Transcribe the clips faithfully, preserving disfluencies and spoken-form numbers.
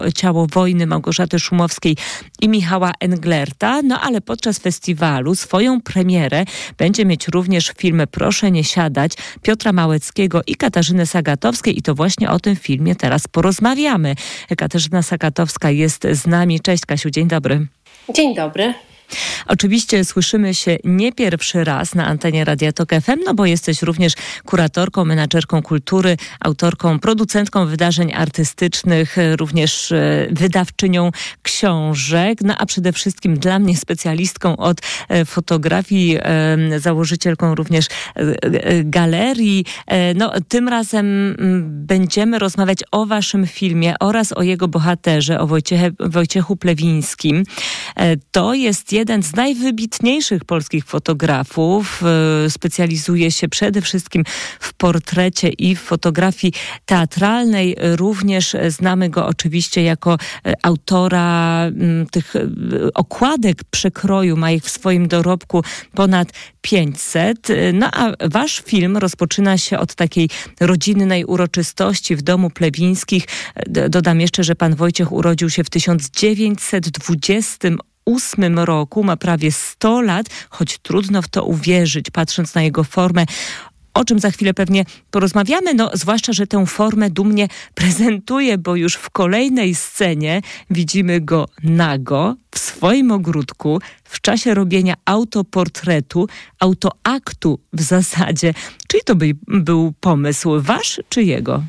Ciało wojny Małgorzaty Szumowskiej i Michała Englerta. No ale podczas festiwalu swoją premierę będzie mieć również film Proszę nie siadać Piotra Małeckiego i Katarzyny Sagatowskiej i to właśnie o tym filmie teraz porozmawiamy. Katarzyna Sagatowska jest z nami. Cześć Kasiu, dzień dobry. Dzień dobry. Oczywiście słyszymy się nie pierwszy raz na antenie Radia Tok F M, no bo jesteś również kuratorką, menadżerką kultury, autorką, producentką wydarzeń artystycznych, również wydawczynią książek, no a przede wszystkim dla mnie specjalistką od fotografii, założycielką również galerii. No, tym razem będziemy rozmawiać o waszym filmie oraz o jego bohaterze, o Wojciechie, Wojciechu Plewińskim. To jest jeden z najwybitniejszych polskich fotografów. Specjalizuje się przede wszystkim w portrecie i w fotografii teatralnej. Również znamy go oczywiście jako autora tych okładek przekroju. Ma ich w swoim dorobku ponad pięćset. No a wasz film rozpoczyna się od takiej rodzinnej uroczystości w domu Plewińskich. Dodam jeszcze, że pan Wojciech urodził się w tysiąc dziewięćset dwudziestym ósmym roku, ma prawie sto lat, choć trudno w to uwierzyć, patrząc na jego formę, o czym za chwilę pewnie porozmawiamy, no zwłaszcza, że tę formę dumnie prezentuje, bo już w kolejnej scenie widzimy go nago, w swoim ogródku, w czasie robienia autoportretu, autoaktu w zasadzie. Czyli to by, był pomysł wasz czy jego?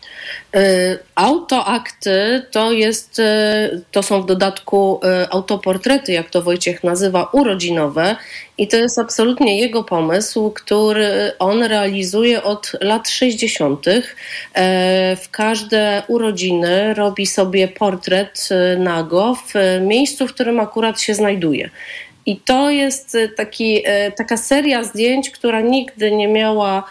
Autoakty to jest, to są w dodatku autoportrety, jak to Wojciech nazywa, urodzinowe i to jest absolutnie jego pomysł, który on realizuje od lat sześćdziesiątych. W każde urodziny robi sobie portret nago w miejscu, w którym akurat się znajduje. I to jest taki, taka seria zdjęć, która nigdy nie miała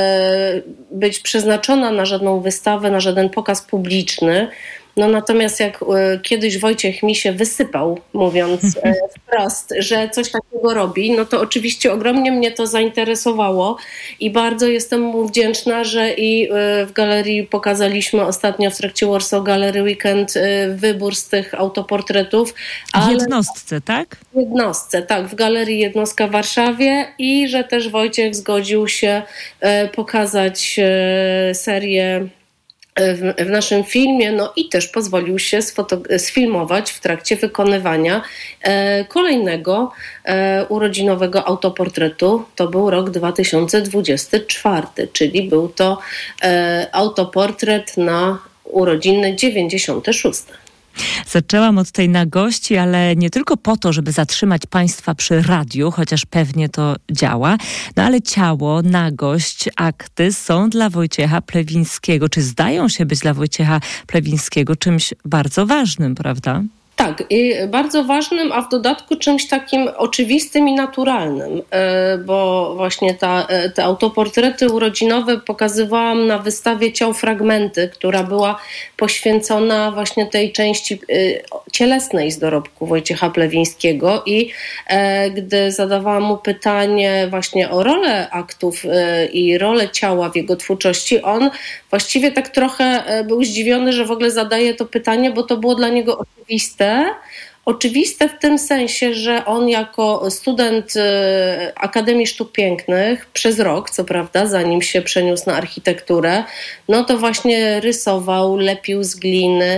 być przeznaczona na żadną wystawę, na żaden pokaz publiczny. No natomiast jak kiedyś Wojciech mi się wysypał, mówiąc wprost, że coś takiego robi, no to oczywiście ogromnie mnie to zainteresowało i bardzo jestem mu wdzięczna, że i w galerii pokazaliśmy ostatnio w trakcie Warsaw Gallery Weekend wybór z tych autoportretów. W jednostce, tak? W jednostce, tak, w Galerii Jednostka w Warszawie i że też Wojciech zgodził się pokazać serię W, w naszym filmie, no i też pozwolił się sfoto- sfilmować w trakcie wykonywania e, kolejnego e, urodzinowego autoportretu. To był rok dwa tysiące dwudziesty czwarty, czyli był to e, autoportret na urodziny dziewięćdziesiąte szóste. Zaczęłam od tej nagości, ale nie tylko po to, żeby zatrzymać państwa przy radiu, chociaż pewnie to działa, no ale ciało, nagość, akty są dla Wojciecha Plewińskiego, czy zdają się być dla Wojciecha Plewińskiego czymś bardzo ważnym, prawda? Tak, i bardzo ważnym, a w dodatku czymś takim oczywistym i naturalnym, bo właśnie ta, te autoportrety urodzinowe pokazywałam na wystawie Ciał Fragmenty, która była poświęcona właśnie tej części cielesnej z dorobku Wojciecha Plewińskiego i gdy zadawałam mu pytanie właśnie o rolę aktów i rolę ciała w jego twórczości, on właściwie tak trochę był zdziwiony, że w ogóle zadaje to pytanie, bo to było dla niego oczywiste. Oczywiste w tym sensie, że on jako student Akademii Sztuk Pięknych przez rok, co prawda, zanim się przeniósł na architekturę, no to właśnie rysował, lepił z gliny.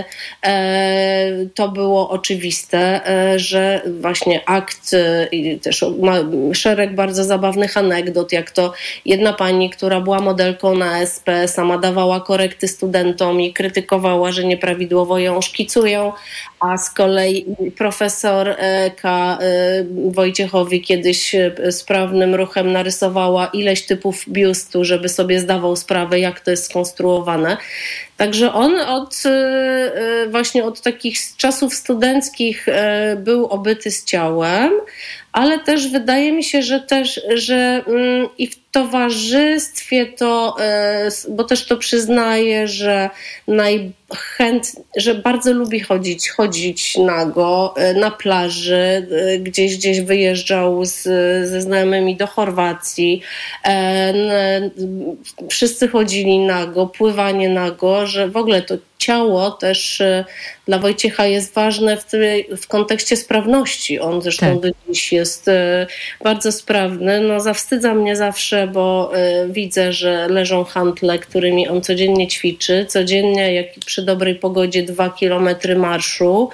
To było oczywiste, że właśnie akt i też ma szereg bardzo zabawnych anegdot, jak to jedna pani, która była modelką na S P, sama dawała korekty studentom i krytykowała, że nieprawidłowo ją szkicują, a z kolei profesor K. Wojciechowi kiedyś sprawnym ruchem narysowała ileś typów biustu, żeby sobie zdawał sprawę, jak to jest skonstruowane. Także on od właśnie od takich czasów studenckich był obyty z ciałem, ale też wydaje mi się, że też, że i w towarzystwie to, bo też to przyznaję, że najchętniej, że bardzo lubi chodzić, chodzić nago na plaży, gdzieś gdzieś wyjeżdżał z, ze znajomymi do Chorwacji. Wszyscy chodzili nago, pływanie nago, że w ogóle to ciało też dla Wojciecha jest ważne w, tej, w kontekście sprawności. On zresztą tak. do dziś jest bardzo sprawny. No, zawstydza mnie zawsze, bo widzę, że leżą hantle, którymi on codziennie ćwiczy. Codziennie, jak przy dobrej pogodzie, dwa kilometry marszu,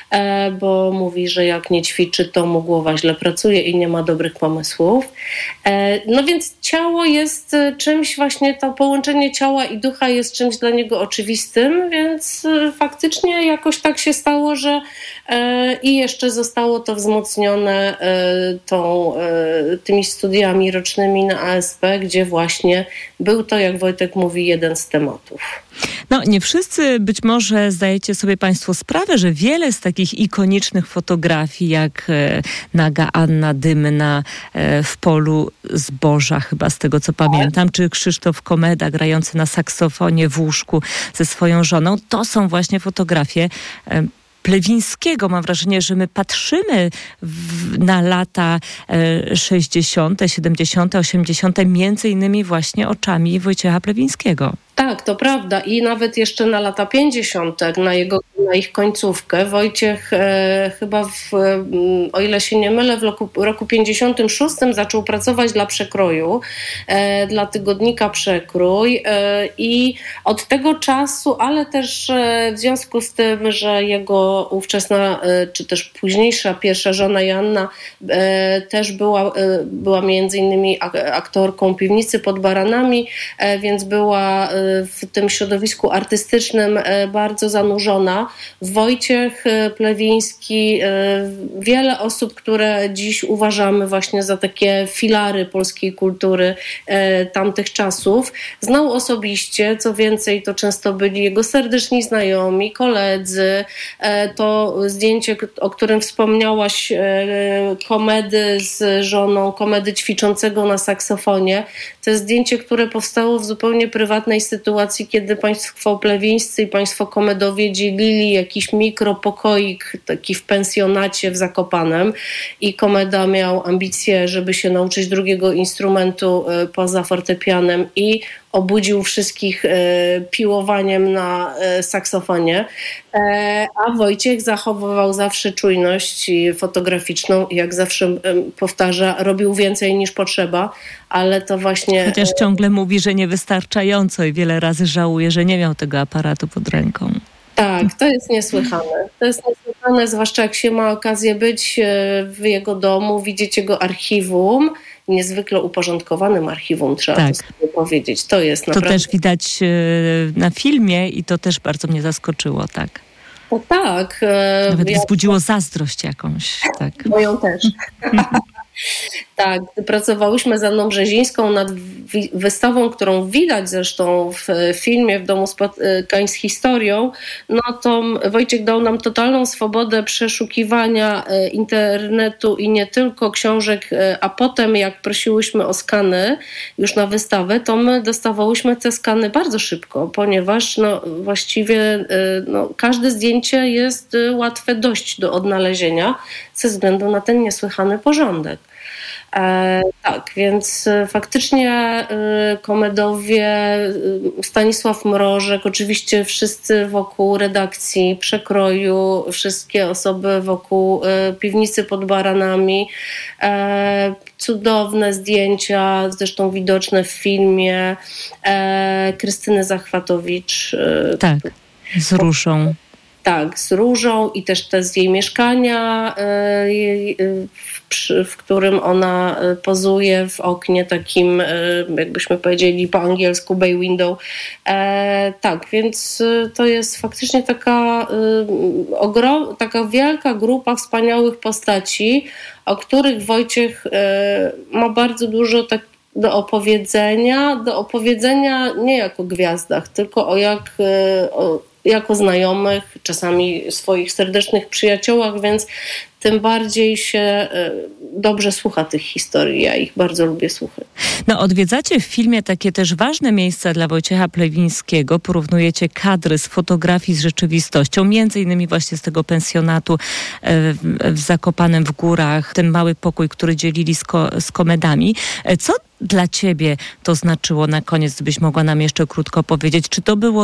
bo mówi, że jak nie ćwiczy, to mu głowa źle pracuje i nie ma dobrych pomysłów. No więc ciało jest czymś właśnie, to połączenie ciała i ducha jest czymś dla niego oczywistym, więc faktycznie jakoś tak się stało, że e, i jeszcze zostało to wzmocnione e, tą, e, tymi studiami rocznymi na A S P, gdzie właśnie był to, jak Wojtek mówi, jeden z tematów. No nie wszyscy być może zdajecie sobie Państwo sprawę, że wiele z takich ikonicznych fotografii, jak e, naga Anna Dymna e, w polu zboża, chyba z tego co pamiętam, czy Krzysztof Komeda grający na saksofonie w łóżku ze swoją żoną, to są właśnie fotografie e, Plewińskiego. Mam wrażenie, że my patrzymy w, na lata e, sześćdziesiąte, siedemdziesiąte, osiemdziesiąte między innymi właśnie oczami Wojciecha Plewińskiego. Tak, to prawda. I nawet jeszcze na lata pięćdziesiąte, na, jego, na ich końcówkę, Wojciech e, chyba, w, o ile się nie mylę, w roku, roku pięćdziesiątym szóstym zaczął pracować dla Przekroju, e, dla tygodnika Przekrój e, i od tego czasu, ale też e, w związku z tym, że jego ówczesna, e, czy też późniejsza pierwsza żona Joanna e, też była, e, była między innymi aktorką Piwnicy pod Baranami, e, więc była e, w tym środowisku artystycznym bardzo zanurzona. Wojciech Plewiński, wiele osób, które dziś uważamy właśnie za takie filary polskiej kultury tamtych czasów, znał osobiście, co więcej, to często byli jego serdeczni znajomi, koledzy. To zdjęcie, o którym wspomniałaś, Komedy z żoną, Komedy ćwiczącego na saksofonie, to jest zdjęcie, które powstało w zupełnie prywatnej sytuacji, kiedy państwo plewińscy i państwo Komedowie dzielili jakiś mikropokoik taki w pensjonacie w Zakopanem i Komeda miał ambicje, żeby się nauczyć drugiego instrumentu poza fortepianem i obudził wszystkich e, piłowaniem na e, saksofonie, e, a Wojciech zachowywał zawsze czujność fotograficzną i jak zawsze e, powtarza, robił więcej niż potrzeba, ale to właśnie... Chociaż ciągle mówi, że niewystarczająco i wiele razy żałuje, że nie miał tego aparatu pod ręką. Tak, to jest niesłychane. To jest niesłychane, zwłaszcza jak się ma okazję być w jego domu, widzieć jego archiwum, niezwykle uporządkowanym archiwum, trzeba tak. to sobie powiedzieć. To jest naprawdę... To też widać na filmie i to też bardzo mnie zaskoczyło, tak. O, tak. Nawet ja... wzbudziło zazdrość jakąś. Tak. Moją też. Tak, gdy pracowałyśmy z Anną Brzezińską nad wystawą, którą widać zresztą w filmie W domu spotkań z historią, no to Wojciech dał nam totalną swobodę przeszukiwania internetu i nie tylko książek, a potem jak prosiłyśmy o skany już na wystawę, to my dostawałyśmy te skany bardzo szybko, ponieważ no, właściwie no, każde zdjęcie jest łatwe dość do odnalezienia ze względu na ten niesłychany porządek. E, tak, więc faktycznie e, Komedowie, Stanisław Mrożek, oczywiście wszyscy wokół redakcji Przekroju, wszystkie osoby wokół e, Piwnicy pod Baranami, e, cudowne zdjęcia, zresztą widoczne w filmie e, Krystyny Zachwatowicz. E, tak, z różą. Tak, z różą i też te z jej mieszkania, w którym ona pozuje w oknie takim, jakbyśmy powiedzieli po angielsku, bay window. Tak, więc to jest faktycznie taka, ogrom, taka wielka grupa wspaniałych postaci, o których Wojciech ma bardzo dużo tak do opowiedzenia, do opowiedzenia nie jako gwiazdach, tylko o jak... O, jako znajomych, czasami swoich serdecznych przyjaciołach, więc tym bardziej się dobrze słucha tych historii. Ja ich bardzo lubię słuchać. No, odwiedzacie w filmie takie też ważne miejsca dla Wojciecha Plewińskiego. Porównujecie kadry z fotografii z rzeczywistością, między innymi właśnie z tego pensjonatu w Zakopanem w górach, ten mały pokój, który dzielili z, ko- z Komedami. Co dla ciebie to znaczyło na koniec, gdybyś mogła nam jeszcze krótko powiedzieć? Czy to było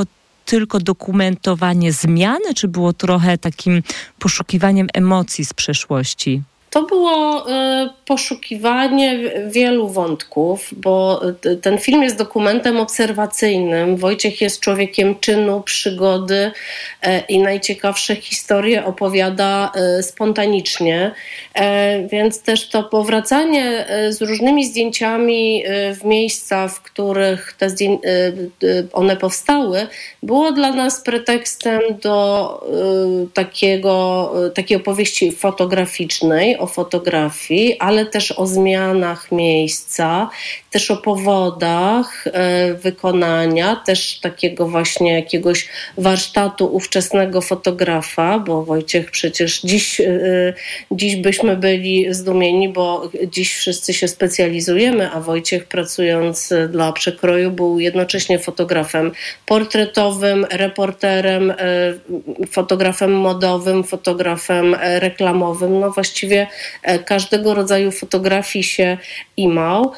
tylko dokumentowanie zmiany, czy było trochę takim poszukiwaniem emocji z przeszłości? To było y, poszukiwanie wielu wątków, bo y, ten film jest dokumentem obserwacyjnym. Wojciech jest człowiekiem czynu, przygody y, i najciekawsze historie opowiada y, spontanicznie. Y, więc też to powracanie y, z różnymi zdjęciami y, w miejsca, w których te zdję- y, y, one powstały, było dla nas pretekstem do y, takiego, y, takiej opowieści fotograficznej, o fotografii, ale też o zmianach miejsca, też o powodach e, wykonania, też takiego właśnie jakiegoś warsztatu ówczesnego fotografa, bo Wojciech przecież dziś, e, dziś byśmy byli zdumieni, bo dziś wszyscy się specjalizujemy, a Wojciech, pracując dla Przekroju, był jednocześnie fotografem portretowym, reporterem, e, fotografem modowym, fotografem reklamowym, no właściwie każdego rodzaju fotografii się imał.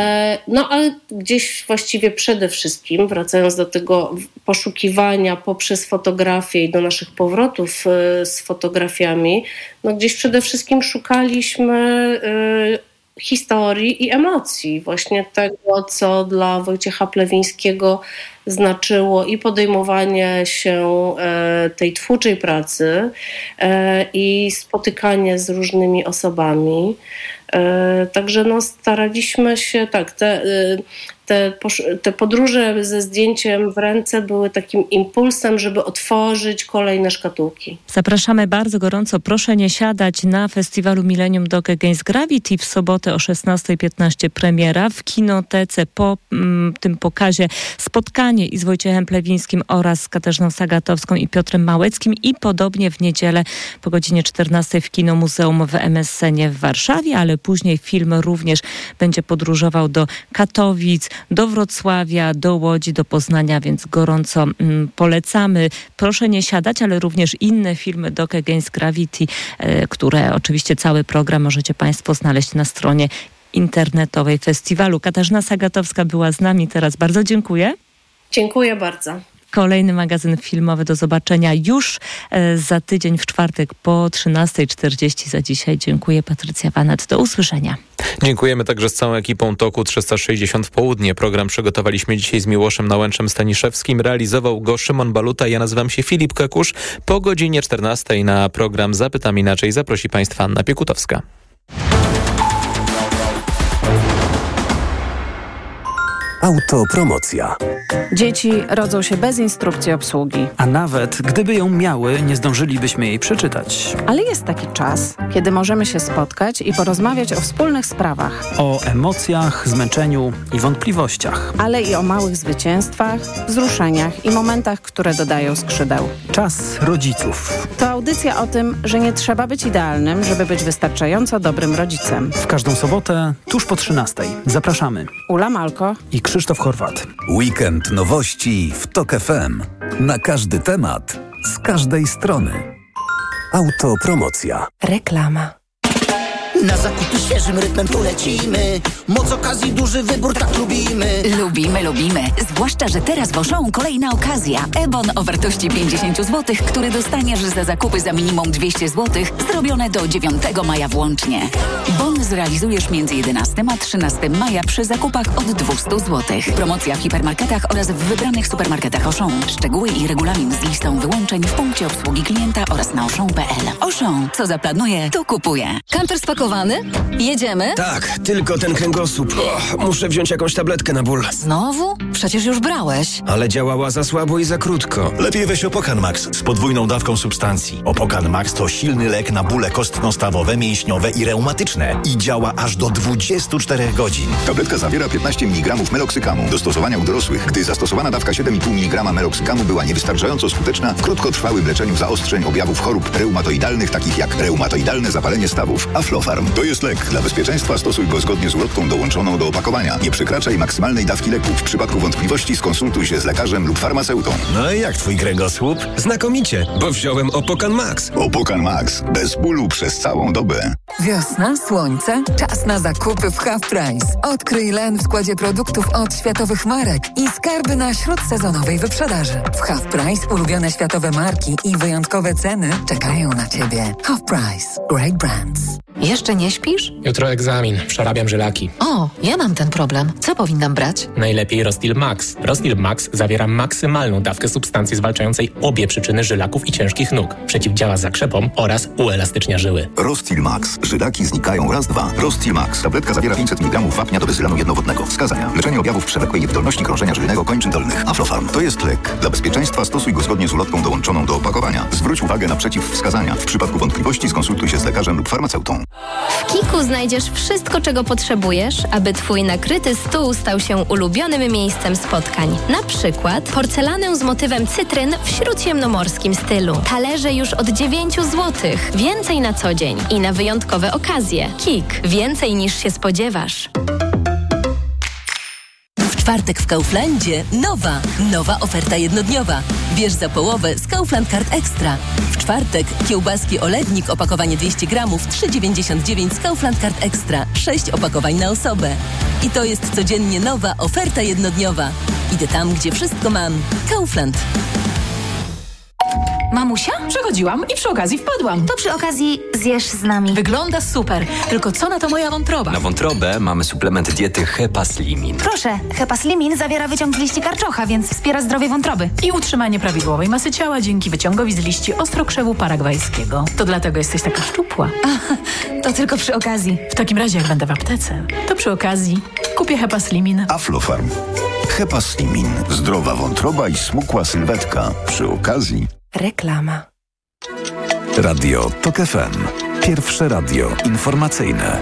No ale gdzieś właściwie przede wszystkim, wracając do tego poszukiwania poprzez fotografię i do naszych powrotów z fotografiami, no gdzieś przede wszystkim szukaliśmy historii i emocji. Właśnie tego, co dla Wojciecha Plewińskiego znaczyło i podejmowanie się e, tej twórczej pracy e, i spotykanie z różnymi osobami. E, także no, staraliśmy się, tak, te, te, te podróże ze zdjęciem w ręce były takim impulsem, żeby otworzyć kolejne szkatułki. Zapraszamy bardzo gorąco. Proszę nie siadać na festiwalu Millennium Doc Against Gravity. W sobotę o szesnasta piętnaście premiera. W kinotece po m, tym pokazie spotkanie i z Wojciechem Plewińskim oraz z Katarzyną Sagatowską i Piotrem Małeckim i podobnie w niedzielę po godzinie czternastej w Kino Muzeum w M S C nie w Warszawie, ale później film również będzie podróżował do Katowic, do Wrocławia, do Łodzi, do Poznania, więc gorąco mm, polecamy. Proszę nie siadać, ale również inne filmy Doc Against Gravity, e, które oczywiście cały program możecie Państwo znaleźć na stronie internetowej festiwalu. Katarzyna Sagatowska była z nami teraz. Bardzo dziękuję. Dziękuję bardzo. Kolejny magazyn filmowy do zobaczenia już e, za tydzień w czwartek po trzynasta czterdzieści. Za dzisiaj dziękuję. Patrycja Wanat. Do usłyszenia. Dziękujemy także z całą ekipą Toku trzysta sześćdziesiąt w południe. Program przygotowaliśmy dzisiaj z Miłoszem Nałęczem-Staniszewskim. Realizował go Szymon Baluta. Ja nazywam się Filip Kekusz. Po godzinie czternastej na program Zapytam Inaczej zaprosi Państwa Anna Piekutowska. Autopromocja. Dzieci rodzą się bez instrukcji obsługi. A nawet gdyby ją miały, nie zdążylibyśmy jej przeczytać. Ale jest taki czas, kiedy możemy się spotkać i porozmawiać o wspólnych sprawach. O emocjach, zmęczeniu i wątpliwościach. Ale i o małych zwycięstwach, wzruszeniach i momentach, które dodają skrzydeł. Czas rodziców. To audycja o tym, że nie trzeba być idealnym, żeby być wystarczająco dobrym rodzicem. W każdą sobotę, tuż po trzynastej. Zapraszamy. Ula Malko i Krzysztof Chorwat. Weekend nowości w Tok F M. Na każdy temat, z każdej strony. Autopromocja. Reklama. Na zakupy świeżym rytmem polecimy. Moc okazji, duży wybór, tak lubimy. Lubimy, lubimy. Zwłaszcza, że teraz w Auchan kolejna okazja. E-bon o wartości pięćdziesiąt złotych, który dostaniesz za zakupy za minimum dwieście złotych, zrobione do dziewiątego maja włącznie. Bon zrealizujesz między jedenastego a trzynastego maja przy zakupach od dwieście złotych. Promocja w hipermarketach oraz w wybranych supermarketach Auchan. Szczegóły i regulamin z listą wyłączeń w punkcie obsługi klienta oraz na auchan kropka p l. Auchan. Co zaplanuje, to kupuje. Kamper spakowany? Jedziemy? Tak, tylko ten kręgosłup. Oh, muszę wziąć jakąś tabletkę na ból. Znowu? Przecież już brałeś. Ale działała za słabo i za krótko. Lepiej weź Opokan Max z podwójną dawką substancji. Opokan Max to silny lek na bóle kostno-stawowe, mięśniowe i reumatyczne. I działa aż do dwudziestu czterech godzin. Tabletka zawiera piętnaście miligramów meloksykamu. Do stosowania u dorosłych, gdy zastosowana dawka siedem i pół miligrama meloksykamu była niewystarczająco skuteczna w krótkotrwałym leczeniu zaostrzeń objawów chorób reumatoidalnych, takich jak reumatoidalne zapalenie stawów. Aflofarm to jest lek. Dla bezpieczeństwa stosuj go zgodnie z ulotką dołączoną do opakowania. Nie przekraczaj maksymalnej dawki leku. W przypadku wątpliwości skonsultuj się z lekarzem lub farmaceutą. No i jak twój kręgosłup? Znakomicie, bo wziąłem Opokan Max. Opokan Max. Bez bólu przez całą dobę. Wiosna, słońce, czas na zakupy w Half Price. Odkryj Len w składzie produktów od światowych marek i skarby na śródsezonowej wyprzedaży. W Half Price ulubione światowe marki i wyjątkowe ceny czekają na Ciebie. Half Price. Great brands. Jeszcze nie śpisz? Jutro egzamin. Przerabiam żylaki. O, ja mam ten problem. Co powinnam brać? Najlepiej Rostil Max. Rostil Max zawiera maksymalną dawkę substancji zwalczającej obie przyczyny żylaków i ciężkich nóg. Przeciwdziała zakrzepom oraz uelastycznia żyły. Rostil Max. Żylaki znikają raz, dwa. Rostil Max. Tabletka zawiera pięćset miligramów wapnia do bezylanu jednowodnego. Wskazania. Leczenie objawów przewlekłej niewydolności krążenia żylnego kończyn dolnych. Aflofarm. To jest lek. Dla bezpieczeństwa stosuj go zgodnie z ulotką dołączoną do opakowania. Zwróć uwagę na przeciwwskazania. W przypadku wątpliwości skonsultuj się z lekarzem lub farmaceutą. W Kiku znajdziesz wszystko, czego potrzebujesz, aby Twój nakryty stół stał się ulubionym miejscem spotkań. Na przykład porcelanę z motywem cytryn w śródziemnomorskim stylu. Talerze już od dziewięć złotych. Więcej na co dzień i na wyjątkowe okazje. Kik. Więcej niż się spodziewasz. W czwartek w Kauflandzie nowa, nowa oferta jednodniowa. Bierz za połowę z Kaufland Card Extra. W czwartek kiełbaski olewnik opakowanie dwieście gramów trzy dziewięćdziesiąt dziewięć z Kaufland Card Extra. sześć opakowań na osobę. I to jest codziennie nowa oferta jednodniowa. Idę tam, gdzie wszystko mam. Kaufland. Mamusia? Przechodziłam i przy okazji wpadłam. To przy okazji zjesz z nami. Wygląda super, tylko co na to moja wątroba? Na wątrobę mamy suplement diety Hepaslimin. Proszę, Hepaslimin zawiera wyciąg z liści karczocha, więc wspiera zdrowie wątroby. I utrzymanie prawidłowej masy ciała dzięki wyciągowi z liści ostrokrzewu paragwajskiego. To dlatego jesteś taka szczupła. Ach, to tylko przy okazji. W takim razie jak będę w aptece, to przy okazji kupię Hepaslimin. Aflofarm. Hepaslimin. Zdrowa wątroba i smukła sylwetka. Przy okazji reklama. Radio TOK F M. Pierwsze radio informacyjne.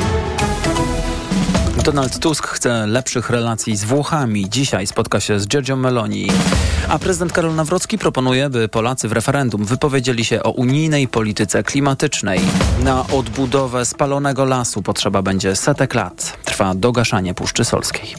Donald Tusk chce lepszych relacji z Włochami. Dzisiaj spotka się z Giorgią Meloni. A prezydent Karol Nawrocki proponuje, by Polacy w referendum wypowiedzieli się o unijnej polityce klimatycznej. Na odbudowę spalonego lasu potrzeba będzie setek lat. Trwa dogaszanie Puszczy Solskiej.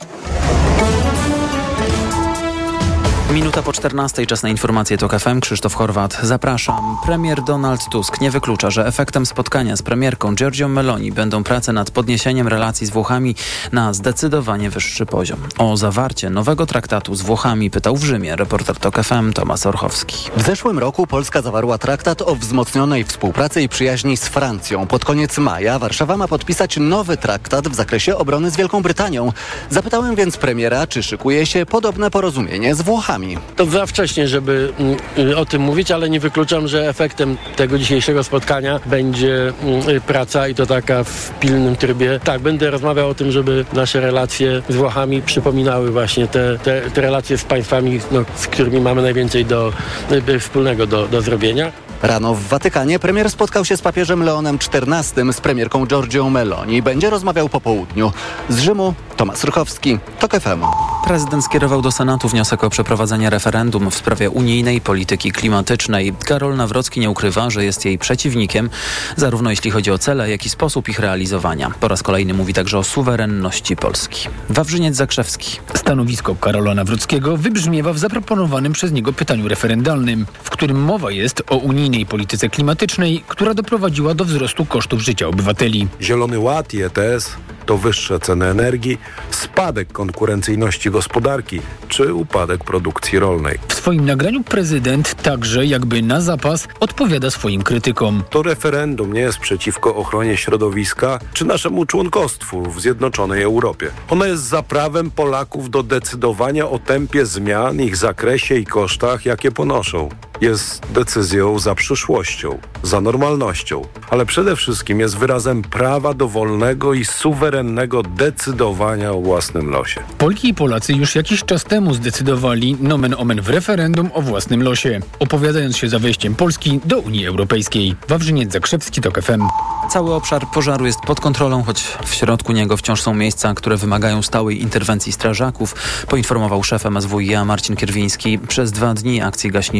Minuta po czternastej, czas na informacje TOK F M. Krzysztof Horwat, zapraszam. Premier Donald Tusk nie wyklucza, że efektem spotkania z premierką Giorgią Meloni będą prace nad podniesieniem relacji z Włochami na zdecydowanie wyższy poziom. O zawarcie nowego traktatu z Włochami pytał w Rzymie reporter TOK F M Tomasz Orchowski. W zeszłym roku Polska zawarła traktat o wzmocnionej współpracy i przyjaźni z Francją. Pod koniec maja Warszawa ma podpisać nowy traktat w zakresie obrony z Wielką Brytanią. Zapytałem więc premiera, czy szykuje się podobne porozumienie z Włochami. To za wcześnie, żeby y, o tym mówić, ale nie wykluczam, że efektem tego dzisiejszego spotkania będzie y, praca i to taka w pilnym trybie. Tak, będę rozmawiał o tym, żeby nasze relacje z Włochami przypominały właśnie te, te, te relacje z państwami, no, z którymi mamy najwięcej do, y, wspólnego do, do zrobienia. Rano w Watykanie premier spotkał się z papieżem Leonem czternastym, z premierką Giorgią Meloni. Będzie rozmawiał po południu. Z Rzymu Tomasz Rychowski, TOK F M. Prezydent skierował do Senatu wniosek o przeprowadzenie referendum w sprawie unijnej polityki klimatycznej. Karol Nawrocki nie ukrywa, że jest jej przeciwnikiem, zarówno jeśli chodzi o cele, jak i sposób ich realizowania. Po raz kolejny mówi także o suwerenności Polski. Wawrzyniec Zakrzewski. Stanowisko Karola Nawrockiego wybrzmiewa w zaproponowanym przez niego pytaniu referendalnym, w którym mowa jest o unijnej polityce klimatycznej, która doprowadziła do wzrostu kosztów życia obywateli. Zielony Ład i E T S to wyższe ceny energii, spadek konkurencyjności gospodarki czy upadek produkcji rolnej. W swoim nagraniu prezydent także jakby na zapas odpowiada swoim krytykom. To referendum nie jest przeciwko ochronie środowiska czy naszemu członkostwu w Zjednoczonej Europie. Ono jest za prawem Polaków do decydowania o tempie zmian, ich zakresie i kosztach, jakie ponoszą. Jest decyzją za przyszłością, za normalnością, ale przede wszystkim jest wyrazem prawa do wolnego i suwerennego decydowania o własnym losie. Polki i Polacy już jakiś czas temu zdecydowali nomen omen w referendum o własnym losie, opowiadając się za wejściem Polski do Unii Europejskiej. Wawrzyniec Zakrzewski, TOK F M. Cały obszar pożaru jest pod kontrolą, choć w środku niego wciąż są miejsca, które wymagają stałej interwencji strażaków, poinformował szef M S W i a Marcin Kierwiński. Przez dwa dni akcji gaśniczej w Puszczy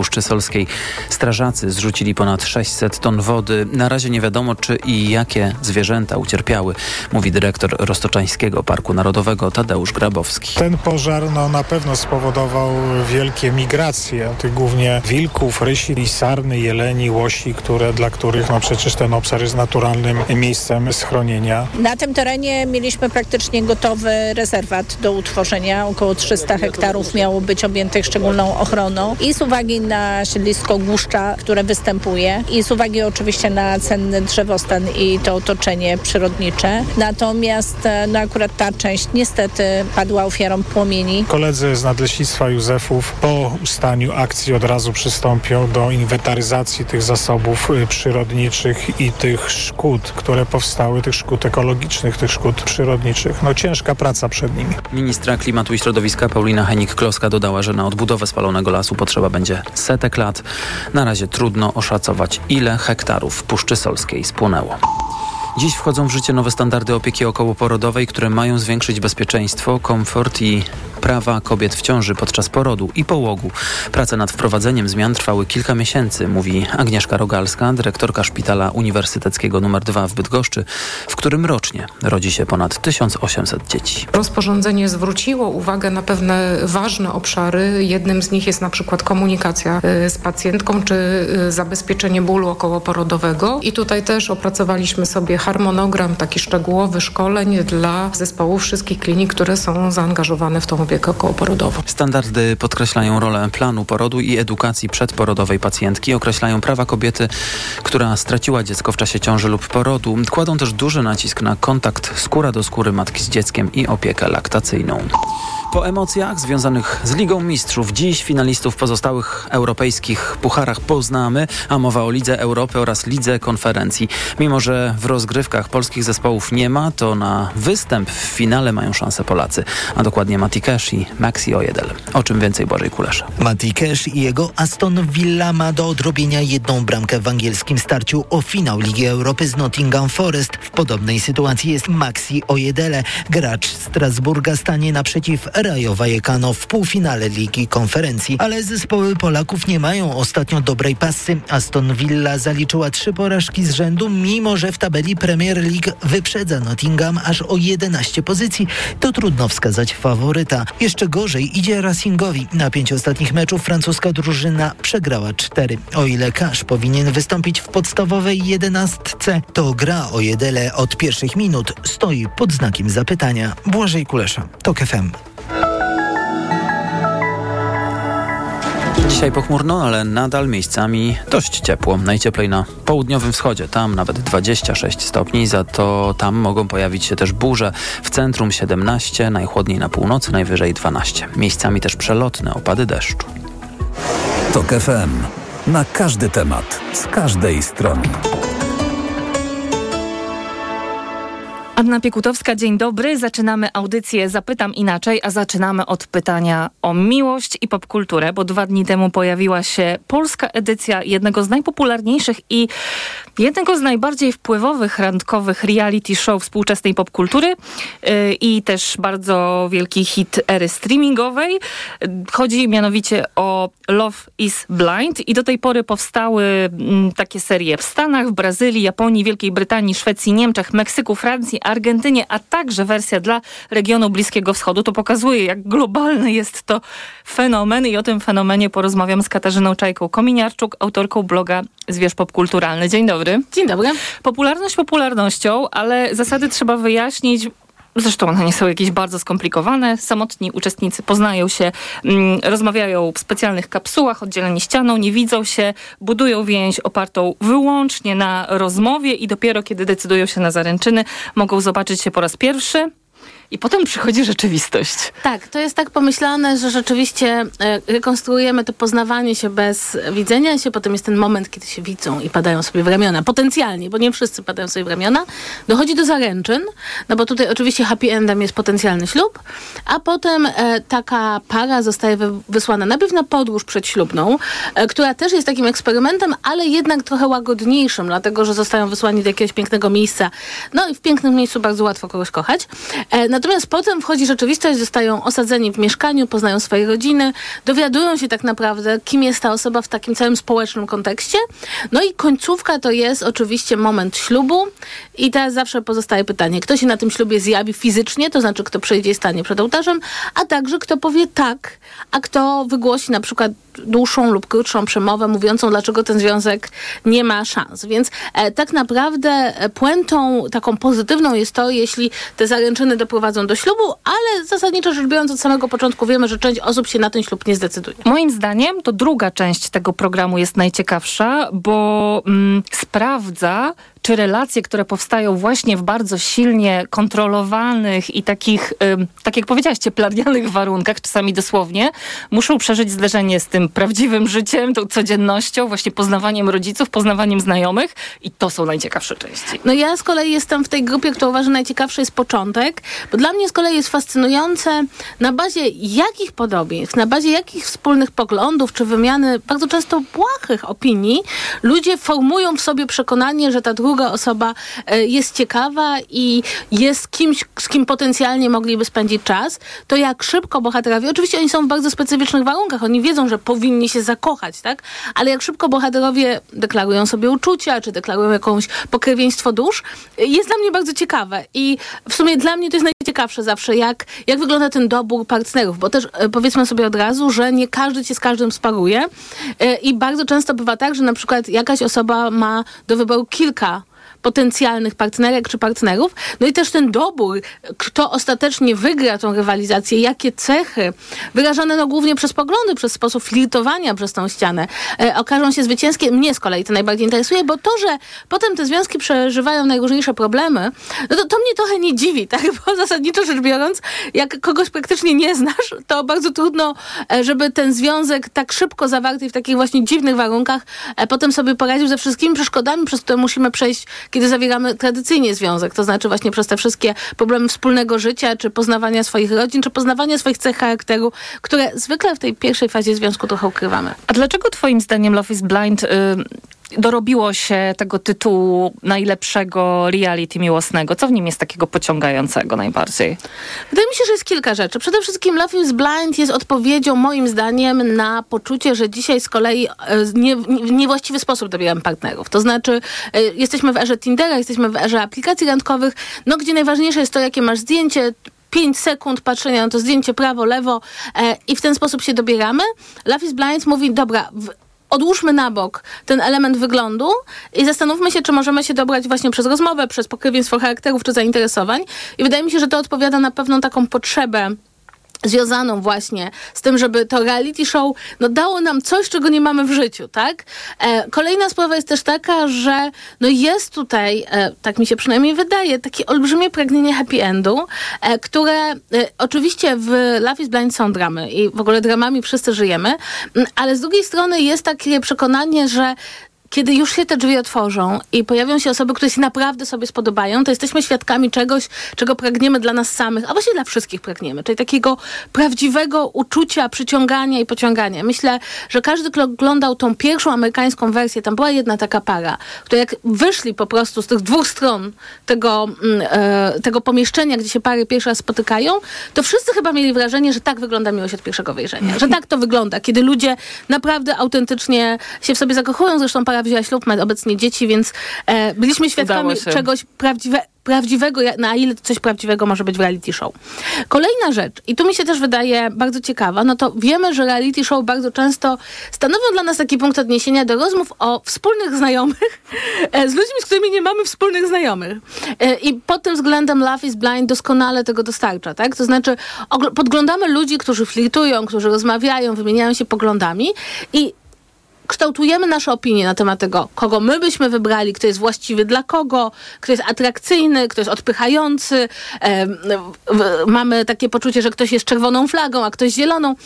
Puszczy Solskiej. Strażacy zrzucili ponad sześćset ton wody. Na razie nie wiadomo, czy i jakie zwierzęta ucierpiały, mówi dyrektor Roztoczańskiego Parku Narodowego Tadeusz Grabowski. Ten pożar no, na pewno spowodował wielkie migracje, tych głównie wilków, rysi, i sarny, jeleni, łosi, które, dla których no, przecież ten obszar jest naturalnym miejscem schronienia. Na tym terenie mieliśmy praktycznie gotowy rezerwat do utworzenia. Około trzysta hektarów miało być objętych szczególną ochroną i z uwagi na siedlisko Głuszcza, które występuje i z uwagi oczywiście na cenny drzewostan i to otoczenie przyrodnicze. Natomiast no, akurat ta część niestety padła ofiarą płomieni. Koledzy z Nadleśnictwa Józefów po ustaniu akcji od razu przystąpią do inwentaryzacji tych zasobów przyrodniczych i tych szkód, które powstały, tych szkód ekologicznych, tych szkód przyrodniczych. No ciężka praca przed nimi. Ministra Klimatu i Środowiska Paulina Henik-Kloska dodała, że na odbudowę spalonego lasu potrzeba będzie setek lat. Na razie trudno oszacować, ile hektarów w Puszczy Solskiej spłonęło. Dziś wchodzą w życie nowe standardy opieki okołoporodowej, które mają zwiększyć bezpieczeństwo, komfort i prawa kobiet w ciąży podczas porodu i połogu. Prace nad wprowadzeniem zmian trwały kilka miesięcy, mówi Agnieszka Rogalska, dyrektorka Szpitala Uniwersyteckiego numer dwa w Bydgoszczy, w którym rocznie rodzi się ponad tysiąc osiemset dzieci. Rozporządzenie zwróciło uwagę na pewne ważne obszary. Jednym z nich jest na przykład komunikacja z pacjentką czy zabezpieczenie bólu okołoporodowego. I tutaj też opracowaliśmy sobie harmonogram taki szczegółowy szkoleń dla zespołów wszystkich klinik, które są zaangażowane w tą opiekę okołoporodową. Standardy podkreślają rolę planu porodu i edukacji przedporodowej pacjentki, określają prawa kobiety, która straciła dziecko w czasie ciąży lub porodu. Kładą też duży nacisk na kontakt skóra do skóry matki z dzieckiem i opiekę laktacyjną. Po emocjach związanych z Ligą Mistrzów dziś finalistów w pozostałych europejskich pucharach poznamy, a mowa o Lidze Europy oraz Lidze Konferencji. Mimo że w rozgrywkach polskich zespołów nie ma, to na występ w finale mają szansę Polacy, a dokładnie Mati Cash i Maxi Ojedel. O czym więcej Błażej Kulesza. Mati Cash i jego Aston Villa ma do odrobienia jedną bramkę w angielskim starciu o finał Ligi Europy z Nottingham Forest. W podobnej sytuacji jest Maxi Ojedele. Gracz Strasburga stanie naprzeciw Rayo Vallecano w półfinale Ligi Konferencji, ale zespoły Polaków nie mają ostatnio dobrej pasy. Aston Villa zaliczyła trzy porażki z rzędu, mimo że w tabeli Premier League wyprzedza Nottingham aż o jedenaście pozycji. To trudno wskazać faworyta. Jeszcze gorzej idzie Racingowi. Na pięć ostatnich meczów francuska drużyna przegrała cztery. O ile Cash powinien wystąpić w podstawowej jedenastce, to gra o Jedele od pierwszych minut stoi pod znakiem zapytania. Błażej Kulesza, TOK F M. Dzisiaj pochmurno, ale nadal miejscami dość ciepło. Najcieplej na południowym wschodzie, tam nawet dwadzieścia sześć stopni, za to tam mogą pojawić się też burze. W centrum siedemnaście, najchłodniej na północy, najwyżej dwanaście. Miejscami też przelotne opady deszczu. TOK F M. Na każdy temat, z każdej strony. Anna Piekutowska, dzień dobry. Zaczynamy audycję Zapytam Inaczej, a zaczynamy od pytania o miłość i popkulturę, bo dwa dni temu pojawiła się polska edycja jednego z najpopularniejszych i jednego z najbardziej wpływowych randkowych reality show współczesnej popkultury yy, i też bardzo wielki hit ery streamingowej. Chodzi mianowicie o Love is Blind i do tej pory powstały mm, takie serie w Stanach, w Brazylii, Japonii, Wielkiej Brytanii, Szwecji, Niemczech, Meksyku, Francji, Argentynie, a także wersja dla regionu Bliskiego Wschodu. To pokazuje, jak globalny jest to fenomen i o tym fenomenie porozmawiam z Katarzyną Czajką-Kominiarczuk, autorką bloga Zwierz Popkulturalny. Dzień dobry. Dzień dobry. Popularność popularnością, ale zasady trzeba wyjaśnić. Zresztą one nie są jakieś bardzo skomplikowane. Samotni uczestnicy poznają się, mm, rozmawiają w specjalnych kapsułach, oddzieleni ścianą, nie widzą się, budują więź opartą wyłącznie na rozmowie i dopiero kiedy decydują się na zaręczyny, mogą zobaczyć się po raz pierwszy. I potem przychodzi rzeczywistość. Tak, to jest tak pomyślane, że rzeczywiście e, rekonstruujemy to poznawanie się bez widzenia się. Potem jest ten moment, kiedy się widzą i padają sobie w ramiona. Potencjalnie, bo nie wszyscy padają sobie w ramiona. Dochodzi do zaręczyn, no bo tutaj oczywiście happy endem jest potencjalny ślub, a potem e, taka para zostaje wy, wysłana najpierw na podróż przedślubną, e, która też jest takim eksperymentem, ale jednak trochę łagodniejszym, dlatego że zostają wysłani do jakiegoś pięknego miejsca. No i w pięknym miejscu bardzo łatwo kogoś kochać. E, natomiast potem wchodzi rzeczywistość, zostają osadzeni w mieszkaniu, poznają swoje rodziny, dowiadują się tak naprawdę, kim jest ta osoba w takim całym społecznym kontekście. No i końcówka to jest oczywiście moment ślubu i teraz zawsze pozostaje pytanie, kto się na tym ślubie zjawi fizycznie, to znaczy kto przyjdzie i stanie przed ołtarzem, a także kto powie tak, a kto wygłosi na przykład dłuższą lub krótszą przemowę mówiącą, dlaczego ten związek nie ma szans. Więc e, tak naprawdę puentą taką pozytywną jest to, jeśli te zaręczyny doprowadzą do ślubu, ale zasadniczo rzecz biorąc od samego początku wiemy, że część osób się na ten ślub nie zdecyduje. Moim zdaniem to druga część tego programu jest najciekawsza, bo mm, sprawdza, czy relacje, które powstają właśnie w bardzo silnie kontrolowanych i takich, ym, tak jak powiedziałaś, cieplarnianych warunkach, czasami dosłownie, muszą przeżyć zderzenie z tym prawdziwym życiem, tą codziennością, właśnie poznawaniem rodziców, poznawaniem znajomych i to są najciekawsze części. No ja z kolei jestem w tej grupie, która uważa, że najciekawszy jest początek, bo dla mnie z kolei jest fascynujące, na bazie jakich podobieństw, na bazie jakich wspólnych poglądów, czy wymiany bardzo często błahych opinii, ludzie formują w sobie przekonanie, że ta druga osoba jest ciekawa i jest kimś, z kim potencjalnie mogliby spędzić czas, to jak szybko bohaterowie, oczywiście oni są w bardzo specyficznych warunkach, oni wiedzą, że powinni się zakochać, tak? Ale jak szybko bohaterowie deklarują sobie uczucia, czy deklarują jakąś pokrewieństwo dusz, jest dla mnie bardzo ciekawe i w sumie dla mnie to jest najciekawsze zawsze, jak, jak wygląda ten dobór partnerów, bo też powiedzmy sobie od razu, że nie każdy się z każdym sparuje i bardzo często bywa tak, że na przykład jakaś osoba ma do wyboru kilka potencjalnych partnerek czy partnerów. No i też ten dobór, kto ostatecznie wygra tą rywalizację, jakie cechy, wyrażane no głównie przez poglądy, przez sposób flirtowania przez tą ścianę, e, okażą się zwycięskie. Mnie z kolei to najbardziej interesuje, bo to, że potem te związki przeżywają najróżniejsze problemy, no to, to mnie trochę nie dziwi, tak? Bo zasadniczo rzecz biorąc, jak kogoś praktycznie nie znasz, to bardzo trudno, e, żeby ten związek tak szybko zawarty w takich właśnie dziwnych warunkach e, potem sobie poradził ze wszystkimi przeszkodami, przez które musimy przejść, kiedy zawieramy tradycyjnie związek, to znaczy właśnie przez te wszystkie problemy wspólnego życia, czy poznawania swoich rodzin, czy poznawania swoich cech charakteru, które zwykle w tej pierwszej fazie związku trochę ukrywamy. A dlaczego twoim zdaniem Love is Blind y- dorobiło się tego tytułu najlepszego reality miłosnego? Co w nim jest takiego pociągającego najbardziej? Wydaje mi się, że jest kilka rzeczy. Przede wszystkim Love is Blind jest odpowiedzią moim zdaniem na poczucie, że dzisiaj z kolei nie, w niewłaściwy sposób dobieramy partnerów. To znaczy jesteśmy w erze Tindera, jesteśmy w erze aplikacji randkowych, no gdzie najważniejsze jest to, jakie masz zdjęcie, pięć sekund patrzenia na to zdjęcie prawo, lewo e, i w ten sposób się dobieramy. Love is Blind mówi, dobra, w, odłóżmy na bok ten element wyglądu i zastanówmy się, czy możemy się dobrać właśnie przez rozmowę, przez pokrewieństwo charakterów czy zainteresowań. I wydaje mi się, że to odpowiada na pewną taką potrzebę związaną właśnie z tym, żeby to reality show no, dało nam coś, czego nie mamy w życiu, tak? E, kolejna sprawa jest też taka, że no, jest tutaj, e, tak mi się przynajmniej wydaje, takie olbrzymie pragnienie happy endu, e, które e, oczywiście w Love is Blind są dramy i w ogóle dramami wszyscy żyjemy, ale z drugiej strony jest takie przekonanie, że kiedy już się te drzwi otworzą i pojawią się osoby, które się naprawdę sobie spodobają, to jesteśmy świadkami czegoś, czego pragniemy dla nas samych, a właściwie dla wszystkich pragniemy, czyli takiego prawdziwego uczucia, przyciągania i pociągania. Myślę, że każdy, kto oglądał tą pierwszą amerykańską wersję, tam była jedna taka para, która jak wyszli po prostu z tych dwóch stron tego, e, tego pomieszczenia, gdzie się pary pierwszy raz spotykają, to wszyscy chyba mieli wrażenie, że tak wygląda miłość od pierwszego wejrzenia. Że tak to wygląda, kiedy ludzie naprawdę autentycznie się w sobie zakochują. Zresztą para wzięła ślub, ma obecnie dzieci, więc e, byliśmy świadkami czegoś prawdziwe, prawdziwego, na ile coś prawdziwego może być w reality show. Kolejna rzecz, i tu mi się też wydaje bardzo ciekawa, no to wiemy, że reality show bardzo często stanowią dla nas taki punkt odniesienia do rozmów o wspólnych znajomych e, z ludźmi, z którymi nie mamy wspólnych znajomych. E, I pod tym względem Love is Blind doskonale tego dostarcza, tak? To znaczy ogl- podglądamy ludzi, którzy flirtują, którzy rozmawiają, wymieniają się poglądami i kształtujemy nasze opinie na temat tego, kogo my byśmy wybrali, kto jest właściwy dla kogo, kto jest atrakcyjny, kto jest odpychający. E, w, mamy takie poczucie, że ktoś jest czerwoną flagą, a ktoś zieloną.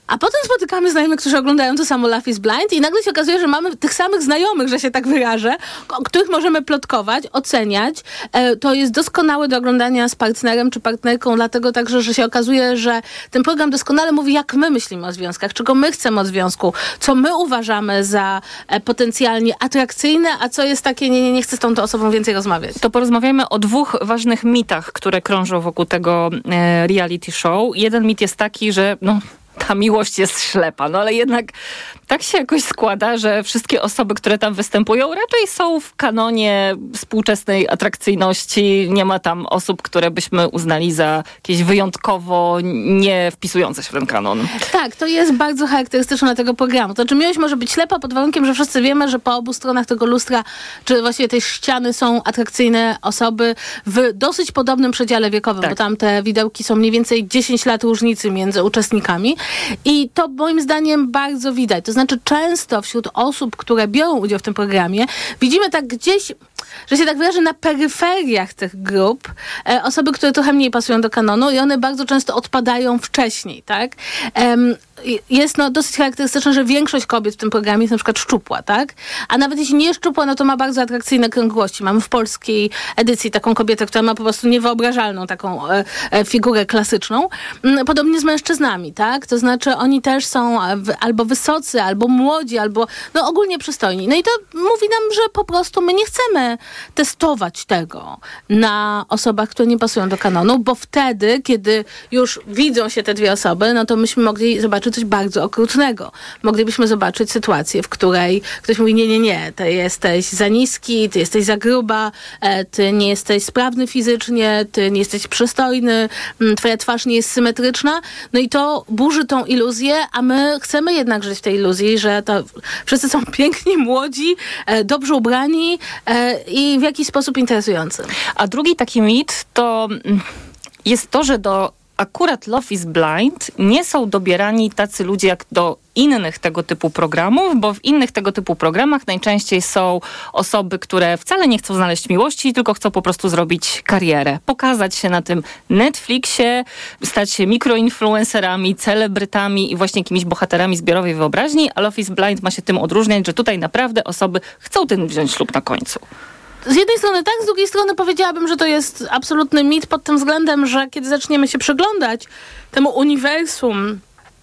A potem spotykamy znajomych, którzy oglądają to samo Love is Blind i nagle się okazuje, że mamy tych samych znajomych, że się tak wyrażę, o których możemy plotkować, oceniać. E, to jest doskonałe do oglądania z partnerem czy partnerką, dlatego także, że się okazuje, że ten program doskonale mówi, jak my myślimy o związkach, czego my chcemy od związku, co my uważamy za e, potencjalnie atrakcyjne, a co jest takie, nie, nie, nie chcę z tą osobą więcej rozmawiać. To porozmawiajmy o dwóch ważnych mitach, które krążą wokół tego e, reality show. Jeden mit jest taki, że no, ta miłość jest ślepa, no ale jednak tak się jakoś składa, że wszystkie osoby, które tam występują, raczej są w kanonie współczesnej atrakcyjności. Nie ma tam osób, które byśmy uznali za jakieś wyjątkowo nie wpisujące się w ten kanon. Tak, to jest bardzo charakterystyczne tego programu. To znaczy miłość może być ślepa pod warunkiem, że wszyscy wiemy, że po obu stronach tego lustra, czy właściwie tej ściany są atrakcyjne osoby w dosyć podobnym przedziale wiekowym, tak. Bo tam te widełki są mniej więcej dziesięć lat różnicy między uczestnikami. I to moim zdaniem bardzo widać. To znaczy często wśród osób, które biorą udział w tym programie, widzimy tak gdzieś, że się tak wyrażę, na peryferiach tych grup e, osoby, które trochę mniej pasują do kanonu i one bardzo często odpadają wcześniej, tak? Um, jest no dosyć charakterystyczne, że większość kobiet w tym programie jest na przykład szczupła, tak? A nawet jeśli nie jest szczupła, no to ma bardzo atrakcyjne krągłości. Mamy w polskiej edycji taką kobietę, która ma po prostu niewyobrażalną taką e, e, figurę klasyczną. Podobnie z mężczyznami, tak? To znaczy oni też są w, albo wysocy, albo młodzi, albo no ogólnie przystojni. No i to mówi nam, że po prostu my nie chcemy testować tego na osobach, które nie pasują do kanonu, bo wtedy, kiedy już widzą się te dwie osoby, no to myśmy mogli zobaczyć coś bardzo okrutnego. Moglibyśmy zobaczyć sytuację, w której ktoś mówi, nie, nie, nie, ty jesteś za niski, ty jesteś za gruba, ty nie jesteś sprawny fizycznie, ty nie jesteś przystojny, twoja twarz nie jest symetryczna. No i to burzy tą iluzję, a my chcemy jednak żyć w tej iluzji, że to wszyscy są piękni, młodzi, dobrze ubrani i w jakiś sposób interesujący. A drugi taki mit to jest to, że do akurat Love is Blind nie są dobierani tacy ludzie jak do innych tego typu programów, bo w innych tego typu programach najczęściej są osoby, które wcale nie chcą znaleźć miłości, tylko chcą po prostu zrobić karierę. Pokazać się na tym Netflixie, stać się mikroinfluencerami, celebrytami i właśnie jakimiś bohaterami zbiorowej wyobraźni, a Love is Blind ma się tym odróżniać, że tutaj naprawdę osoby chcą ten wziąć ślub na końcu. Z jednej strony tak, z drugiej strony powiedziałabym, że to jest absolutny mit pod tym względem, że kiedy zaczniemy się przyglądać temu uniwersum,